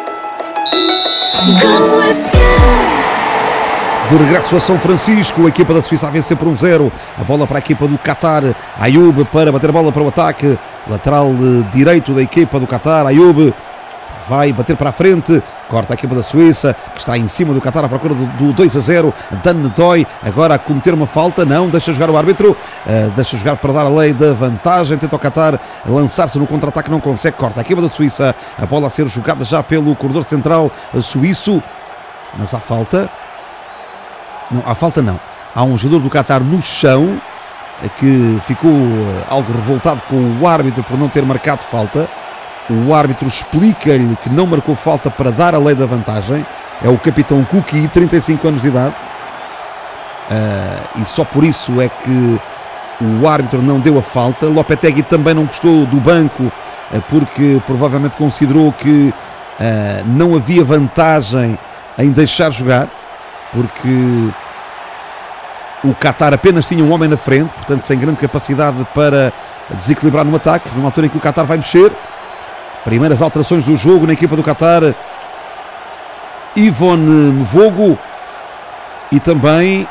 De regresso a São Francisco, a equipa da Suíça a vencer por um zero. A bola para a equipa do Qatar. Ayoub para bater a bola para o ataque. Lateral direito da equipa do Qatar. Ayoub vai bater para a frente. Corta a equipa da Suíça, que está em cima do Qatar à procura do, do dois a zero. Dan Dói agora a cometer uma falta. Não, deixa jogar o árbitro. Uh, deixa jogar para dar a lei da vantagem. Tenta o Qatar lançar-se no contra-ataque. Não consegue. Corta a equipa da Suíça. A bola a ser jogada já pelo corredor central suíço. Mas há falta. Não, há falta não. Há um jogador do Qatar no chão que ficou algo revoltado com o árbitro por não ter marcado falta. O árbitro explica-lhe que não marcou falta para dar a lei da vantagem. É o capitão Kuki, trinta e cinco anos de idade. Uh, e só por isso é que o árbitro não deu a falta. Lopetegui também não gostou do banco uh, porque provavelmente considerou que uh, não havia vantagem em deixar jogar, porque o Qatar apenas tinha um homem na frente, portanto sem grande capacidade para desequilibrar no ataque, numa altura em que o Qatar vai mexer. Primeiras alterações do jogo na equipa do Qatar: Ivon Mvogo e também,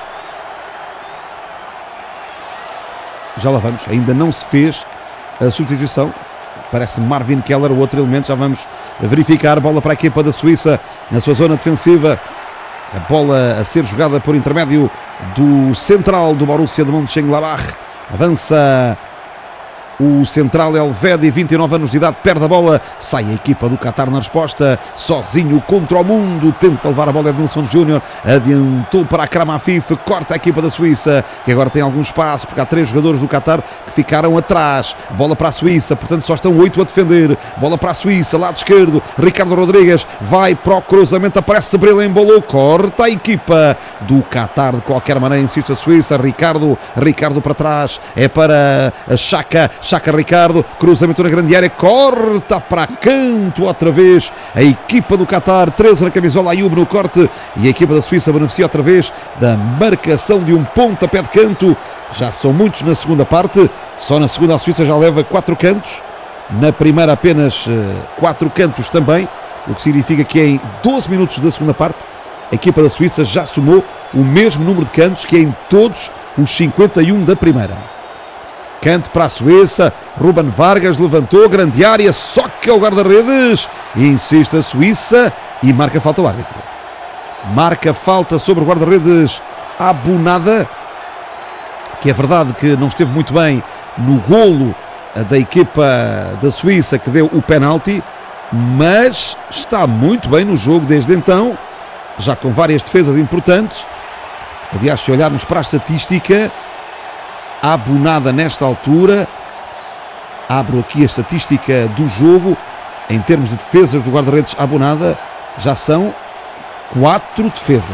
já lá vamos, ainda não se fez a substituição, parece Marvin Keller, o outro elemento, já vamos verificar. Bola para a equipa da Suíça na sua zona defensiva. A bola a ser jogada por intermédio do central do Borussia de Mönchengladbach. Avança o central Elvedi, vinte e nove anos de idade, perde a bola, sai a equipa do Qatar na resposta, sozinho contra o mundo, tenta levar a bola Edmilson Júnior, adiantou para a Akram Afif, corta a equipa da Suíça, que agora tem algum espaço, porque há três jogadores do Qatar que ficaram atrás. Bola para a Suíça, portanto só estão oito a defender. Bola para a Suíça, lado esquerdo, Ricardo Rodrigues vai para o cruzamento, aparece Bril Embolou, corta a equipa do Qatar de qualquer maneira, insiste a Suíça. Ricardo, Ricardo para trás, é para a Xhaka, Xhaka Ricardo, cruzamento na grande área, corta para canto outra vez a equipa do Qatar, treze na camisola, Ayoub no corte, e a equipa da Suíça beneficia outra vez da marcação de um pontapé de canto. Já são muitos na segunda parte, só na segunda a Suíça já leva quatro cantos, na primeira apenas quatro cantos também, o que significa que em doze minutos da segunda parte a equipa da Suíça já somou o mesmo número de cantos que em todos os cinquenta e um da primeira. Canto para a Suíça, Ruben Vargas levantou, grande área, soca o guarda-redes e insiste a Suíça e marca falta o árbitro. Marca falta sobre o guarda-redes Abunada, que é verdade que não esteve muito bem no golo da equipa da Suíça que deu o penalti, mas está muito bem no jogo desde então, já com várias defesas importantes. Aliás, se olharmos para a estatística, a Abunada nesta altura, abro aqui a estatística do jogo, em termos de defesas do guarda-redes Abunada, já são quatro defesas.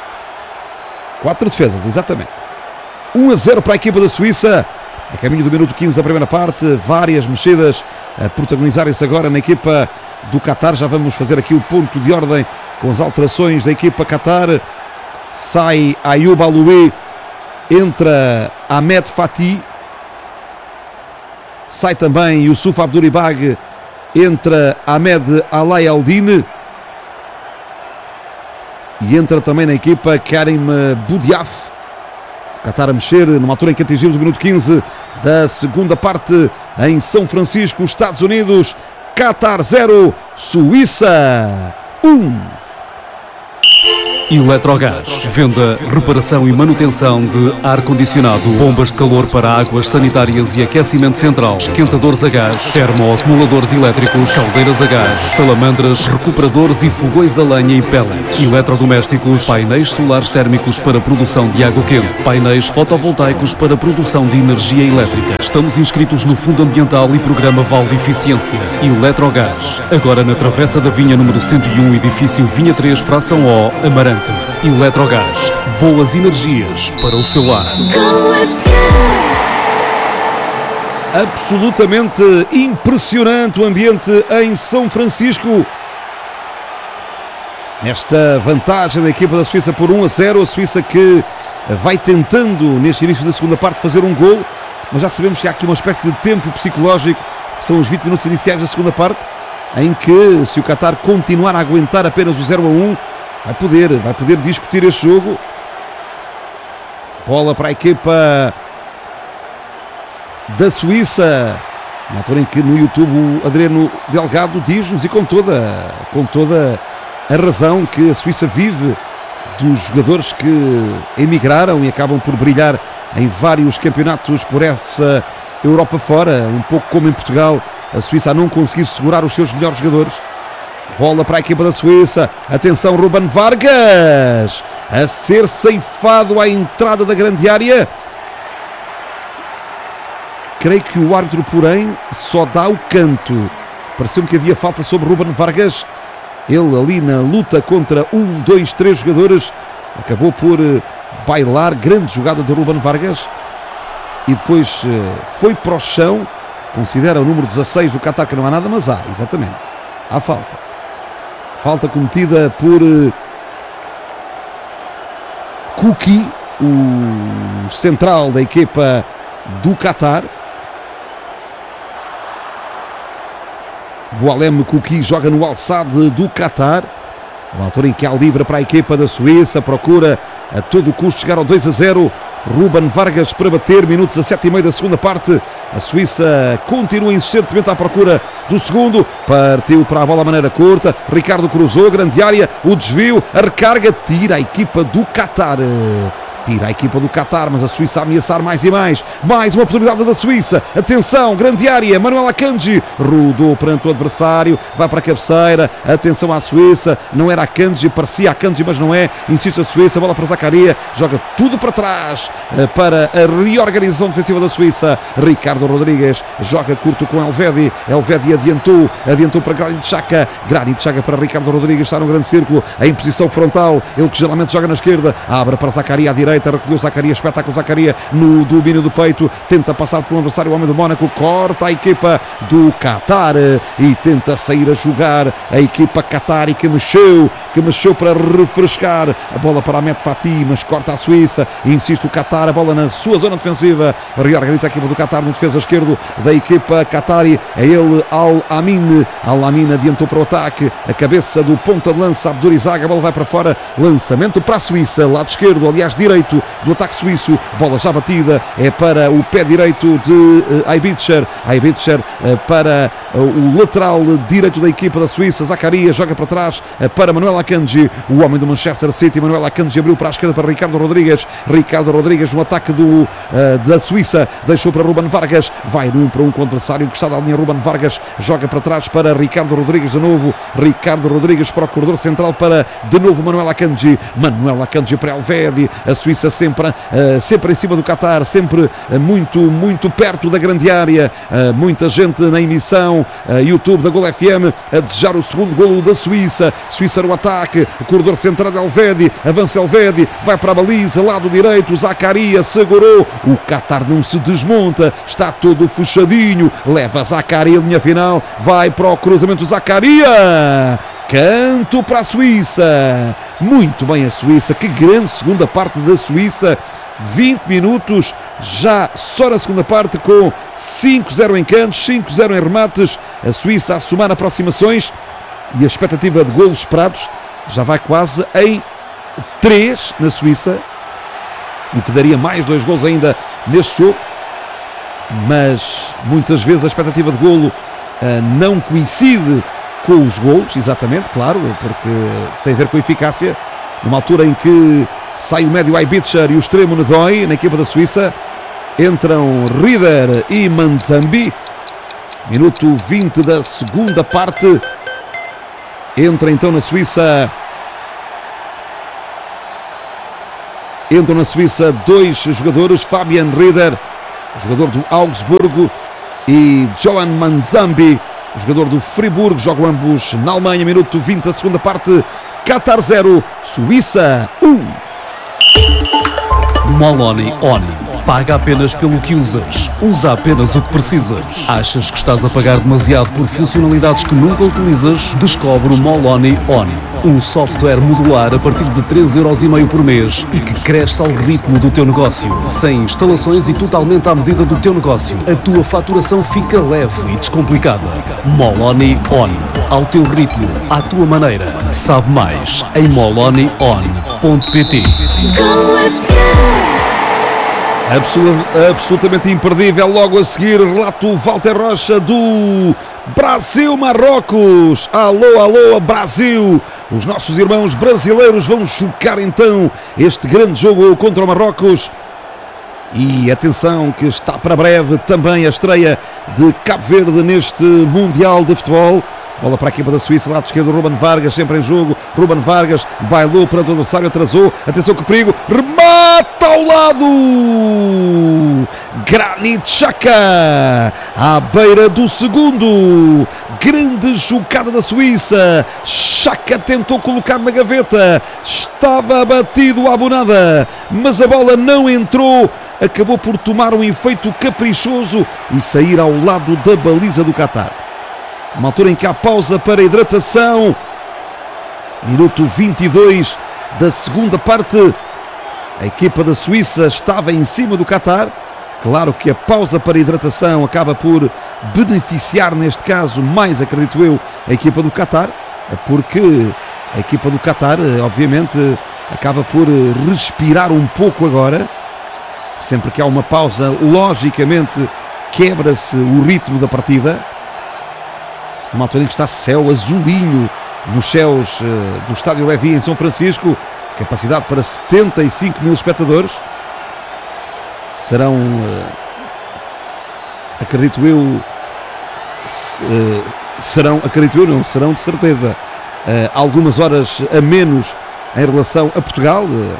Quatro defesas, exatamente. um a zero para a equipa da Suíça, a caminho do minuto quinze da primeira parte, várias mexidas a protagonizarem-se agora na equipa do Qatar. Já vamos fazer aqui o ponto de ordem com as alterações da equipa Qatar. Sai Ayoub Aloui, entra Ahmed Fatih, sai também Youssouf Abdouribag, entra Ahmed Alay Aldine e entra também na equipa Karim Boudiaf. Qatar a mexer numa altura em que atingimos o minuto quinze da segunda parte em São Francisco, Estados Unidos. Qatar zero, Suíça um. Eletrogás. Venda, reparação e manutenção de ar-condicionado, bombas de calor para águas sanitárias e aquecimento central, esquentadores a gás, termoacumuladores elétricos, caldeiras a gás, salamandras, recuperadores e fogões a lenha e pellets. Eletrodomésticos, painéis solares térmicos para produção de água quente, painéis fotovoltaicos para produção de energia elétrica. Estamos inscritos no Fundo Ambiental e Programa Vale de Eficiência. Eletrogás. Agora na Travessa da Vinha número cento e um, edifício Vinha três, fração O, Amarante. Eletrogás. Boas energias para o seu lar. Absolutamente impressionante o ambiente em São Francisco. Esta vantagem da equipa da Suíça por um a zero. A Suíça que vai tentando neste início da segunda parte fazer um gol, mas já sabemos que há aqui uma espécie de tempo psicológico, que são os vinte minutos iniciais da segunda parte, em que se o Qatar continuar a aguentar apenas o zero a um, vai poder, vai poder discutir este jogo. Bola para a equipa da Suíça, na altura em que no YouTube o Adriano Delgado diz-nos, e com toda, com toda a razão, que a Suíça vive dos jogadores que emigraram e acabam por brilhar em vários campeonatos por essa Europa fora, um pouco como em Portugal, a Suíça a não conseguir segurar os seus melhores jogadores. Bola para a equipa da Suíça. Atenção, Ruben Vargas a ser ceifado à entrada da grande área. Creio que o árbitro, porém, só dá o canto. Pareceu-me que havia falta sobre Ruben Vargas. Ele ali na luta contra um, dois, três jogadores acabou por bailar. Grande jogada de Ruben Vargas. E depois foi para o chão. Considera o número dezasseis do Qatar que não há nada, mas há, exatamente. Há falta. Falta cometida por uh, Kuki, o central da equipa do Qatar. Boualem Kuki joga no Al-Sadd do Qatar. Uma altura em que há livre para a equipa da Suíça, procura a todo custo chegar ao dois a zero. Ruben Vargas para bater, minutos a sete e meio da segunda parte. A Suíça continua insistentemente à procura do segundo. Partiu para a bola de maneira curta. Ricardo cruzou, grande área, o desvio, a recarga, tira a equipa do Qatar. Tira a equipa do Qatar, mas a Suíça a ameaçar mais e mais. Mais uma oportunidade da Suíça. Atenção, grande área. Manuel Akanji rodou perante o adversário. Vai para a cabeceira. Atenção à Suíça. Não era Akanji, parecia Akanji, mas não é. Insiste a Suíça. Bola para Zakaria. Joga tudo para trás para a reorganização defensiva da Suíça. Ricardo Rodrigues joga curto com Elvedi. Elvedi adiantou. Adiantou para Granit Xhaka. Granit Xhaka para Ricardo Rodrigues. Está no grande círculo. Em posição frontal. Ele que geralmente joga na esquerda. Abre para Zakaria à direita. Recolheu Zakaria, espetáculo Zakaria no domínio do peito, tenta passar por um adversário, o homem do Mónaco, corta a equipa do Qatar e tenta sair a jogar a equipa Qatar, e que mexeu, que mexeu para refrescar a bola para Ahmed Fatih, mas corta a Suíça, insiste o Qatar, a bola na sua zona defensiva, reorganiza a equipa do Qatar no defesa esquerdo da equipa Qatari, é ele Al-Amin, Al-Amin adiantou para o ataque, a cabeça do ponta de lança Abdurizaga, a bola vai para fora, lançamento para a Suíça, lado esquerdo, aliás direito do ataque suíço, bola já batida, é para o pé direito de uh, Aibitcher, Aibitcher uh, para uh, o lateral direito da equipa da Suíça, Zakaria joga para trás uh, para Manuel Akanji, o homem do Manchester City. Manuel Akanji abriu para a esquerda para Ricardo Rodrigues, Ricardo Rodrigues no ataque do, uh, da Suíça, deixou para Ruben Vargas, vai no um para um com o adversário, que está da linha. Ruben Vargas joga para trás para Ricardo Rodrigues de novo, Ricardo Rodrigues para o corredor central para de novo Manuel Akanji, Manuel Akanji para Elvedi, a Suíça sempre, uh, sempre em cima do Qatar, sempre uh, muito, muito perto da grande área, uh, muita gente na emissão uh, YouTube da Gol F M a desejar o segundo golo da Suíça. Suíça no ataque, o corredor central de Elvedi, avança Elvedi, vai para a baliza, lado direito, Zakaria segurou, o Qatar não se desmonta, está todo fechadinho, leva Zakaria, linha final, vai para o cruzamento, Zakaria, canto para a Suíça. Muito bem a Suíça, que grande segunda parte da Suíça, vinte minutos já só na segunda parte, com cinco a zero em cantos, cinco a zero em remates, a Suíça a somar aproximações e a expectativa de golos esperados já vai quase em três na Suíça, o que daria mais dois golos ainda neste jogo, mas muitas vezes a expectativa de golo uh, não coincide com os golos, exatamente, claro, porque tem a ver com a eficácia numa altura em que sai o médio Aibitcher e o extremo Nedói na equipa da Suíça. Entram Rieder e Manzambi. Minuto vinte da segunda parte. Entra então na Suíça. Entram na Suíça dois jogadores, Fabian Rieder, jogador do Augsburgo, e Johan Manzambi, jogador do Friburgo. Jogam ambos na Alemanha. Minuto vinte da segunda parte. Qatar zero, Suíça um. Moloni On. Paga apenas pelo que usas. Usa apenas o que precisas. Achas que estás a pagar demasiado por funcionalidades que nunca utilizas? Descobre o Moloni On. Um software modular a partir de três euros e meio por mês e que cresce ao ritmo do teu negócio. Sem instalações e totalmente à medida do teu negócio. A tua faturação fica leve e descomplicada. Moloni On. Ao teu ritmo, à tua maneira. Sabe mais em moloni on ponto pt. Absolut, absolutamente imperdível. Logo a seguir, relato Walter Rocha do Brasil-Marrocos. Alô, alô, Brasil. Os nossos irmãos brasileiros vão chocar então este grande jogo contra o Marrocos. E atenção que está para breve também a estreia de Cabo Verde neste Mundial de Futebol. Bola para a equipa da Suíça, lado esquerdo, Ruben Vargas, sempre em jogo. Ruben Vargas bailou perante o adversário, atrasou. Atenção que perigo, remata ao lado. Granit Xhaka, à beira do segundo. Grande jogada da Suíça. Xhaka tentou colocar na gaveta. Estava abatido à bonada, mas a bola não entrou. Acabou por tomar um efeito caprichoso e sair ao lado da baliza do Qatar. Uma altura em que há pausa para hidratação. Minuto vinte e dois da segunda parte. A equipa da Suíça estava em cima do Qatar. Claro que a pausa para hidratação acaba por beneficiar, neste caso, mais, acredito eu, a equipa do Qatar, porque a equipa do Qatar, obviamente, acaba por respirar um pouco agora. Sempre que há uma pausa, logicamente, quebra-se o ritmo da partida. Uma altura em que está céu azulinho nos céus uh, do Estádio Levi em São Francisco. Capacidade para setenta e cinco mil espectadores. Serão, uh, acredito eu, uh, serão, acredito eu não, serão de certeza uh, algumas horas a menos em relação a Portugal. Uh,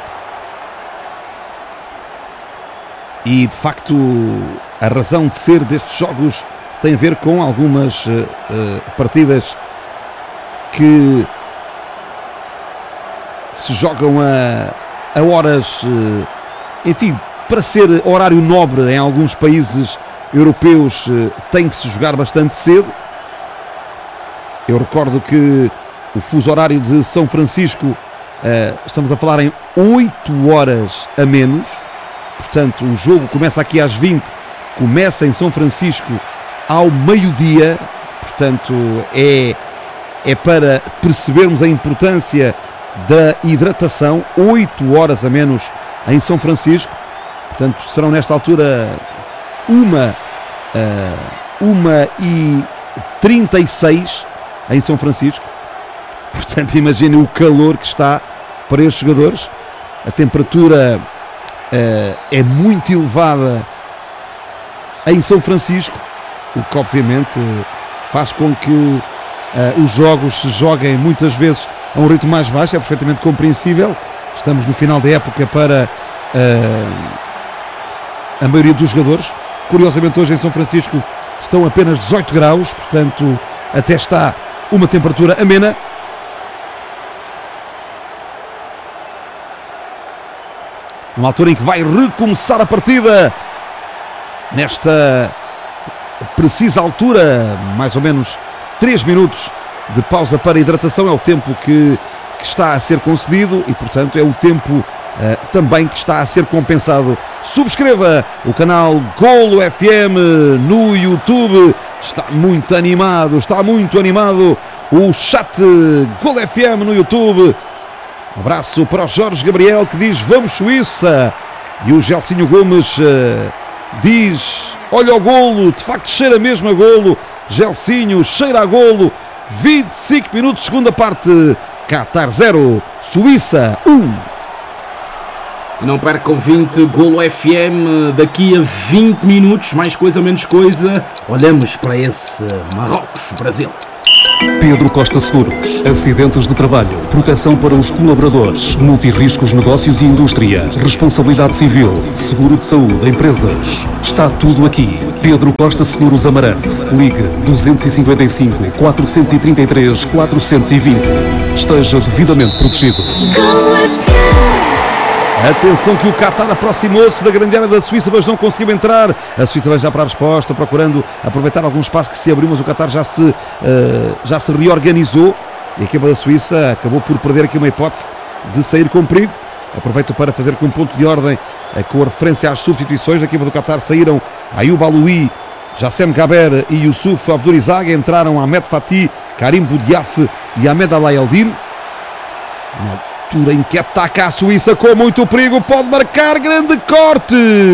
e de facto a razão de ser destes jogos tem a ver com algumas uh, uh, partidas que se jogam a, a horas, uh, enfim, para ser horário nobre em alguns países europeus, uh, tem que se jogar bastante cedo. Eu recordo que o fuso horário de São Francisco, uh, estamos a falar em oito horas a menos, portanto o jogo começa aqui às vinte, começa em São Francisco ao meio-dia, portanto é, é para percebermos a importância da hidratação. Oito horas a menos em São Francisco, portanto serão nesta altura uma, uh, uma e trinta e seis em São Francisco, portanto imaginem o calor que está para estes jogadores. A temperatura uh, é muito elevada em São Francisco, o que obviamente faz com que uh, os jogos se joguem muitas vezes a um ritmo mais baixo. É perfeitamente compreensível. Estamos no final da época para uh, a maioria dos jogadores. Curiosamente hoje em São Francisco estão apenas dezoito graus, portanto até está uma temperatura amena. Numa altura em que vai recomeçar a partida, nesta precisa altura, mais ou menos três minutos de pausa para hidratação é o tempo que, que está a ser concedido e, portanto, é o tempo uh, também que está a ser compensado. Subscreva o canal Golo F M no YouTube. Está muito animado, está muito animado o chat Golo F M no YouTube. Um abraço para o Jorge Gabriel, que diz vamos Suíça, e o Gelsinho Gomes uh, diz olha o golo, de facto cheira mesmo a golo. Gelsinho, cheira a golo. vinte e cinco minutos, segunda parte. Qatar zero, Suíça um. Não percam vinte, Golo F M, daqui a vinte minutos, mais coisa, menos coisa, olhamos para esse Marrocos-Brasil. Pedro Costa Seguros. Acidentes de trabalho, proteção para os colaboradores, multirriscos, negócios e indústria, responsabilidade civil, seguro de saúde, empresas. Está tudo aqui. Pedro Costa Seguros Amarante. Ligue dois cinco cinco, quatro três três, quatro dois zero. Esteja devidamente protegido. Atenção que o Qatar aproximou-se da grande área da Suíça, mas não conseguiu entrar. A Suíça vai já para a resposta, procurando aproveitar algum espaço que se abriu, mas o Qatar já se, uh, já se reorganizou. E a equipa da Suíça acabou por perder aqui uma hipótese de sair com perigo. Aproveito para fazer aqui um ponto de ordem uh, com a referência às substituições. A equipa do Qatar saíram Ayoub Aloui, Jassem Gaber e Youssouf Abdurizaga. Entraram Ahmed Fatih, Karim Boudiaf e Ahmed Alaeldin. Em que ataca a Suíça com muito perigo, pode marcar, grande corte.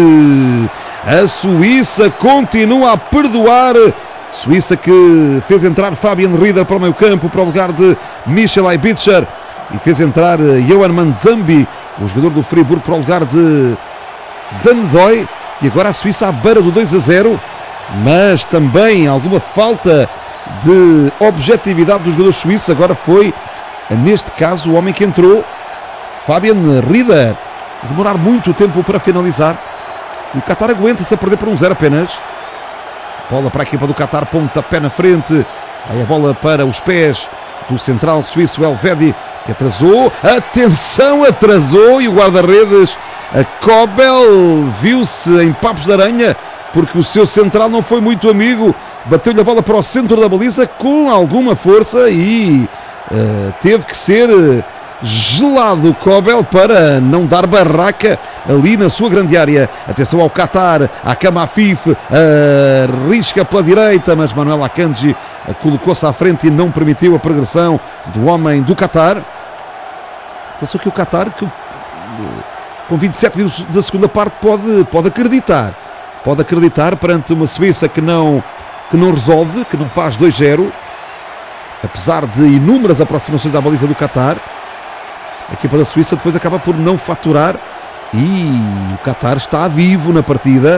A Suíça continua a perdoar. Suíça que fez entrar Fabian Rieder para o meio campo para o lugar de Michel Aibitcher e fez entrar Yohan Manzambi, o jogador do Friburgo, para o lugar de Dan Doy. E agora a Suíça à beira do dois a zero, mas também alguma falta de objetividade dos jogadores suíços. Agora foi, neste caso, o homem que entrou, Fabian Rieder, demorar muito tempo para finalizar. E o Qatar aguenta-se a perder por um zero apenas. Bola para a equipa do Qatar, pontapé na frente. Aí a bola para os pés do central suíço Elvedi, que atrasou. Atenção, atrasou. E o guarda-redes, a Kobel, viu-se em papos de aranha, porque o seu central não foi muito amigo. Bateu-lhe a bola para o centro da baliza com alguma força e uh, teve que ser gelado Kobel para não dar barraca ali na sua grande área. Atenção ao Qatar, a Kamafif uh, risca pela direita, mas Manuel Akanji uh, colocou-se à frente e não permitiu a progressão do homem do Qatar. Atenção que o Qatar, que, uh, com vinte e sete minutos da segunda parte, pode, pode acreditar. Pode acreditar perante uma Suíça que não, que não resolve, que não faz dois zero, apesar de inúmeras aproximações da baliza do Qatar. A equipa da Suíça depois acaba por não faturar e o Qatar está vivo na partida.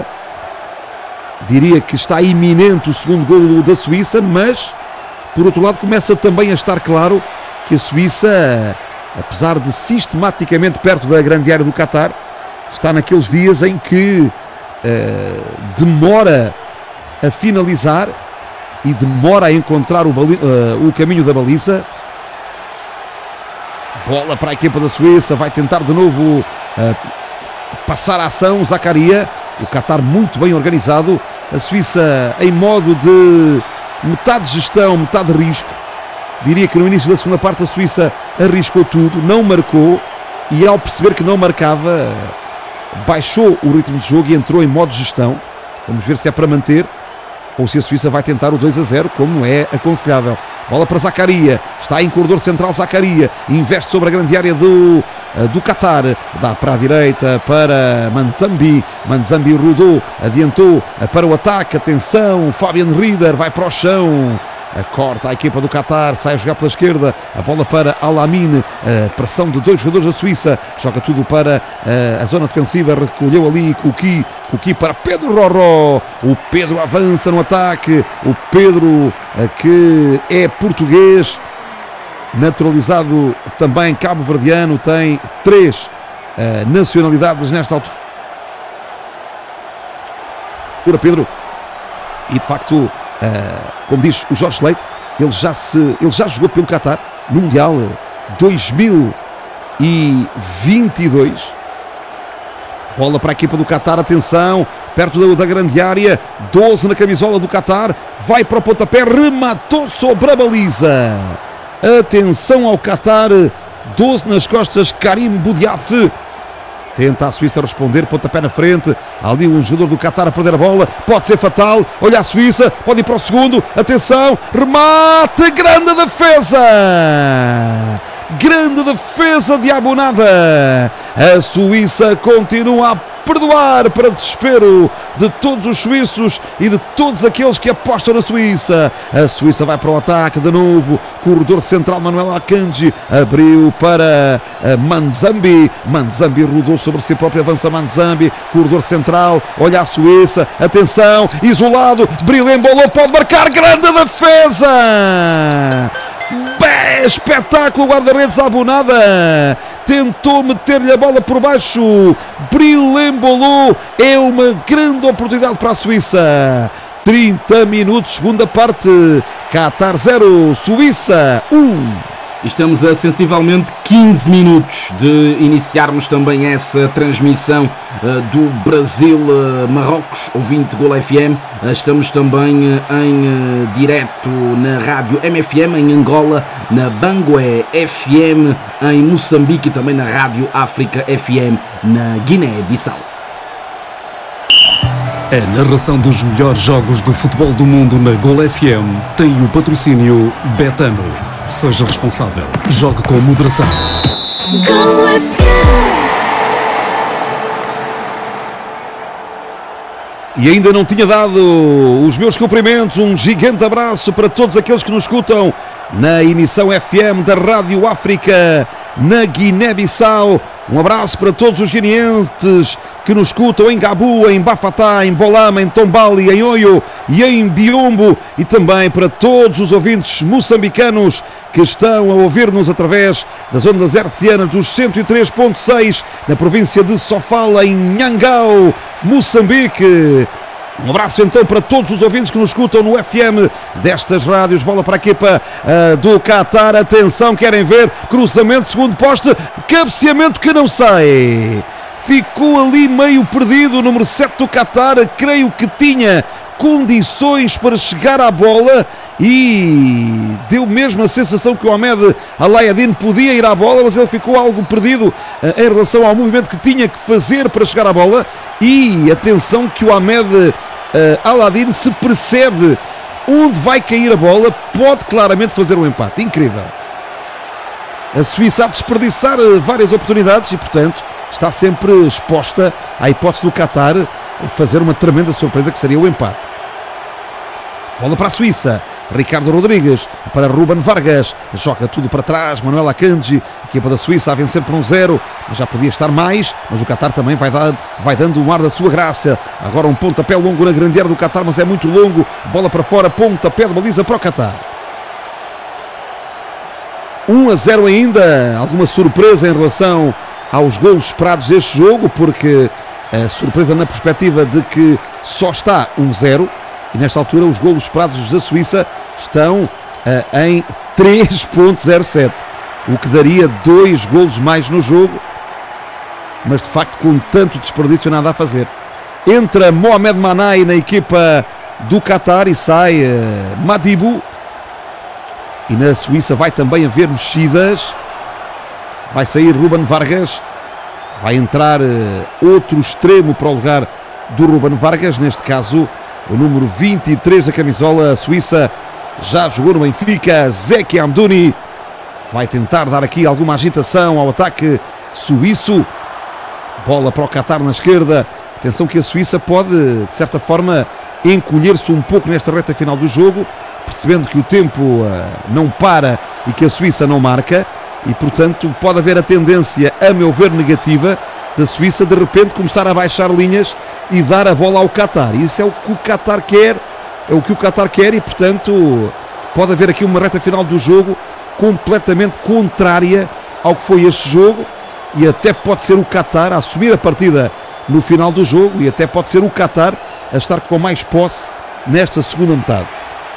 Diria que está iminente o segundo golo da Suíça, mas por outro lado começa também a estar claro que a Suíça, apesar de sistematicamente perto da grande área do Qatar, está naqueles dias em que uh, demora a finalizar e demora a encontrar o, bali- uh, o caminho da baliza. Bola para a equipa da Suíça, vai tentar de novo uh, passar a ação, Zakaria. O Qatar muito bem organizado, a Suíça em modo de metade gestão, metade risco. Diria que no início da segunda parte a Suíça arriscou tudo, não marcou e ao perceber que não marcava, baixou o ritmo de jogo e entrou em modo gestão. Vamos ver se é para manter ou se a Suíça vai tentar o dois a zero, como é aconselhável. Bola para Zakaria, está em corredor central Zakaria, investe sobre a grande área do, do Qatar, dá para a direita para Manzambi, Manzambi rodou, adiantou para o ataque, atenção, Fabian Rieder vai para o chão, corta a equipa do Qatar, sai a jogar pela esquerda, a bola para Al-Amin, a pressão de dois jogadores da Suíça, joga tudo para a zona defensiva, recolheu ali Kuki, Kuki para Pedro Roró, o Pedro avança no ataque, o Pedro que é português, naturalizado também cabo-verdiano, tem três nacionalidades nesta altura, Pedro, e de facto, Uh, como diz o Jorge Leite, ele já, se, ele já jogou pelo Qatar no Mundial dois mil e vinte e dois. Bola para a equipa do Qatar, atenção, perto da, da grande área, doze na camisola do Qatar, vai para o pontapé, rematou sobre a baliza. Atenção ao Qatar, doze nas costas, Karim Boudiaf. Tenta a Suíça responder, pontapé na frente. Há ali um jogador do Qatar a perder a bola. Pode ser fatal. Olha a Suíça. Pode ir para o segundo. Atenção. Remate. Grande defesa. Grande defesa de Abonada. A Suíça continua a perdoar, para desespero de todos os suíços e de todos aqueles que apostam na Suíça. A Suíça vai para o ataque de novo, corredor central, Manuel Akanji abriu para Manzambi, Manzambi rodou sobre si próprio, avança Manzambi, corredor central, olha a Suíça, atenção, isolado, Bril Embolo pode marcar, grande defesa! Bem, espetáculo, guarda-redes Abonada tentou meter-lhe a bola por baixo. Bril Embolo, é uma grande oportunidade para a Suíça. trinta minutos, segunda parte, Qatar zero, Suíça um. Estamos a sensivelmente quinze minutos de iniciarmos também essa transmissão uh, do Brasil-Marrocos, uh, ouvinte Gol F M. Uh, estamos também uh, em uh, direto na rádio M F M em Angola, na Bangué F M em Moçambique e também na rádio África F M na Guiné-Bissau. A narração dos melhores jogos do futebol do mundo na Gol F M tem o patrocínio Betano. Seja responsável. Jogue com moderação. Gol F M. E ainda não tinha dado os meus cumprimentos, um gigante abraço para todos aqueles que nos escutam na emissão F M da Rádio África na Guiné-Bissau. Um abraço para todos os guineenses que nos escutam em Gabu, em Bafatá, em Bolama, em Tombali, em Oio e em Biombo, e também para todos os ouvintes moçambicanos que estão a ouvir-nos através das ondas hertzianas dos cento e três ponto seis na província de Sofala, em Nhangao, Moçambique. Um abraço então para todos os ouvintes que nos escutam no F M destas rádios. Bola para a equipa uh, do Qatar. Atenção, querem ver? Cruzamento, segundo poste, cabeceamento que não sai. Ficou ali meio perdido o número sete do Qatar. Creio que tinha condições para chegar à bola e deu mesmo a sensação que o Ahmed Al-Ayadin podia ir à bola, mas ele ficou algo perdido uh, em relação ao movimento que tinha que fazer para chegar à bola. E atenção que o Ahmed uh, Al-Ayadin, se percebe onde vai cair a bola, pode claramente fazer um empate. Incrível. A Suíça a desperdiçar uh, várias oportunidades e, portanto, está sempre exposta à hipótese do Qatar fazer uma tremenda surpresa que seria o empate. Bola para a Suíça, Ricardo Rodrigues para Ruben Vargas, joga tudo para trás, Manuel Akanji, equipa da Suíça a vencer por um zero, já podia estar mais, mas o Qatar também vai, dar, vai dando um ar da sua graça. Agora um pontapé longo na grande área do Qatar, mas é muito longo, bola para fora, pontapé de baliza para o Qatar. um a zero ainda, alguma surpresa em relação aos golos esperados deste jogo, porque a surpresa na perspectiva de que só está um zero, e nesta altura os golos esperados da Suíça estão uh, em três ponto zero sete, o que daria dois golos mais no jogo, mas de facto com tanto desperdício nada a fazer. Entra Mohamed Manai na equipa do Qatar e sai uh, Madibu, e na Suíça vai também haver mexidas. Vai sair Ruben Vargas, vai entrar uh, outro extremo para o lugar do Ruben Vargas, neste caso o número vinte e três da camisola. A Suíça já jogou no Benfica, Zeki Amdouni vai tentar dar aqui alguma agitação ao ataque suíço. Bola para o Qatar na esquerda. Atenção que a Suíça pode, de certa forma, encolher-se um pouco nesta reta final do jogo, percebendo que o tempo uh, não para e que a Suíça não marca. E, portanto, pode haver a tendência, a meu ver, negativa, da Suíça de repente começar a baixar linhas e dar a bola ao Qatar. Isso é o que o Qatar quer, é o que o Qatar quer e, portanto, pode haver aqui uma reta final do jogo completamente contrária ao que foi este jogo, e até pode ser o Qatar a assumir a partida no final do jogo, e até pode ser o Qatar a estar com mais posse nesta segunda metade.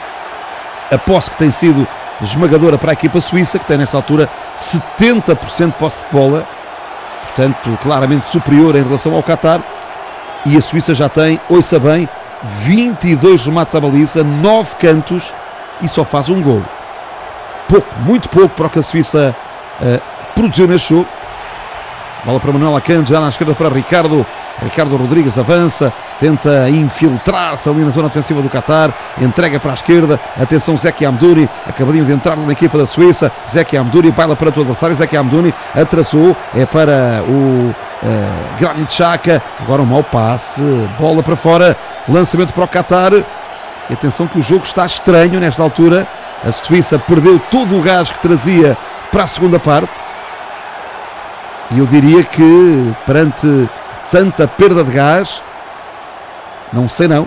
A posse que tem sido esmagadora para a equipa suíça, que tem nesta altura setenta por cento de posse de bola, portanto claramente superior em relação ao Qatar, e a Suíça já tem, ouça bem, vinte e dois remates à baliza, nove cantos e só faz um golo. Pouco, muito pouco para o que a Suíça uh, produziu neste jogo. Bola para Manuel Akanji, já na esquerda para Ricardo. Ricardo Rodrigues avança, tenta infiltrar-se ali na zona defensiva do Qatar, entrega para a esquerda, atenção Zeki Amdouni, acabadinho de entrar na equipa da Suíça, Zeki Amdouni baila para o adversário, Zeki Amdouni atrasou, é para o uh, Granit Xhaka, agora um mau passe, bola para fora, lançamento para o Qatar. E atenção que o jogo está estranho nesta altura. A Suíça perdeu todo o gás que trazia para a segunda parte. E eu diria que perante tanta perda de gás, não sei não.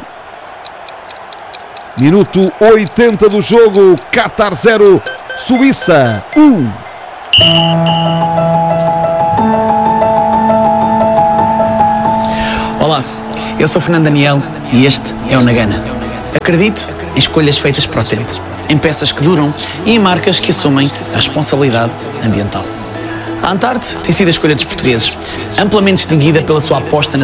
Minuto oitenta do jogo, Qatar zero, Suíça um. Olá, eu sou Fernando Daniel e este é o Nagana. Acredito em escolhas feitas para o tempo, em peças que duram e em marcas que assumem a responsabilidade ambiental. A Antarte tem sido a escolha dos portugueses, amplamente distinguida pela sua aposta na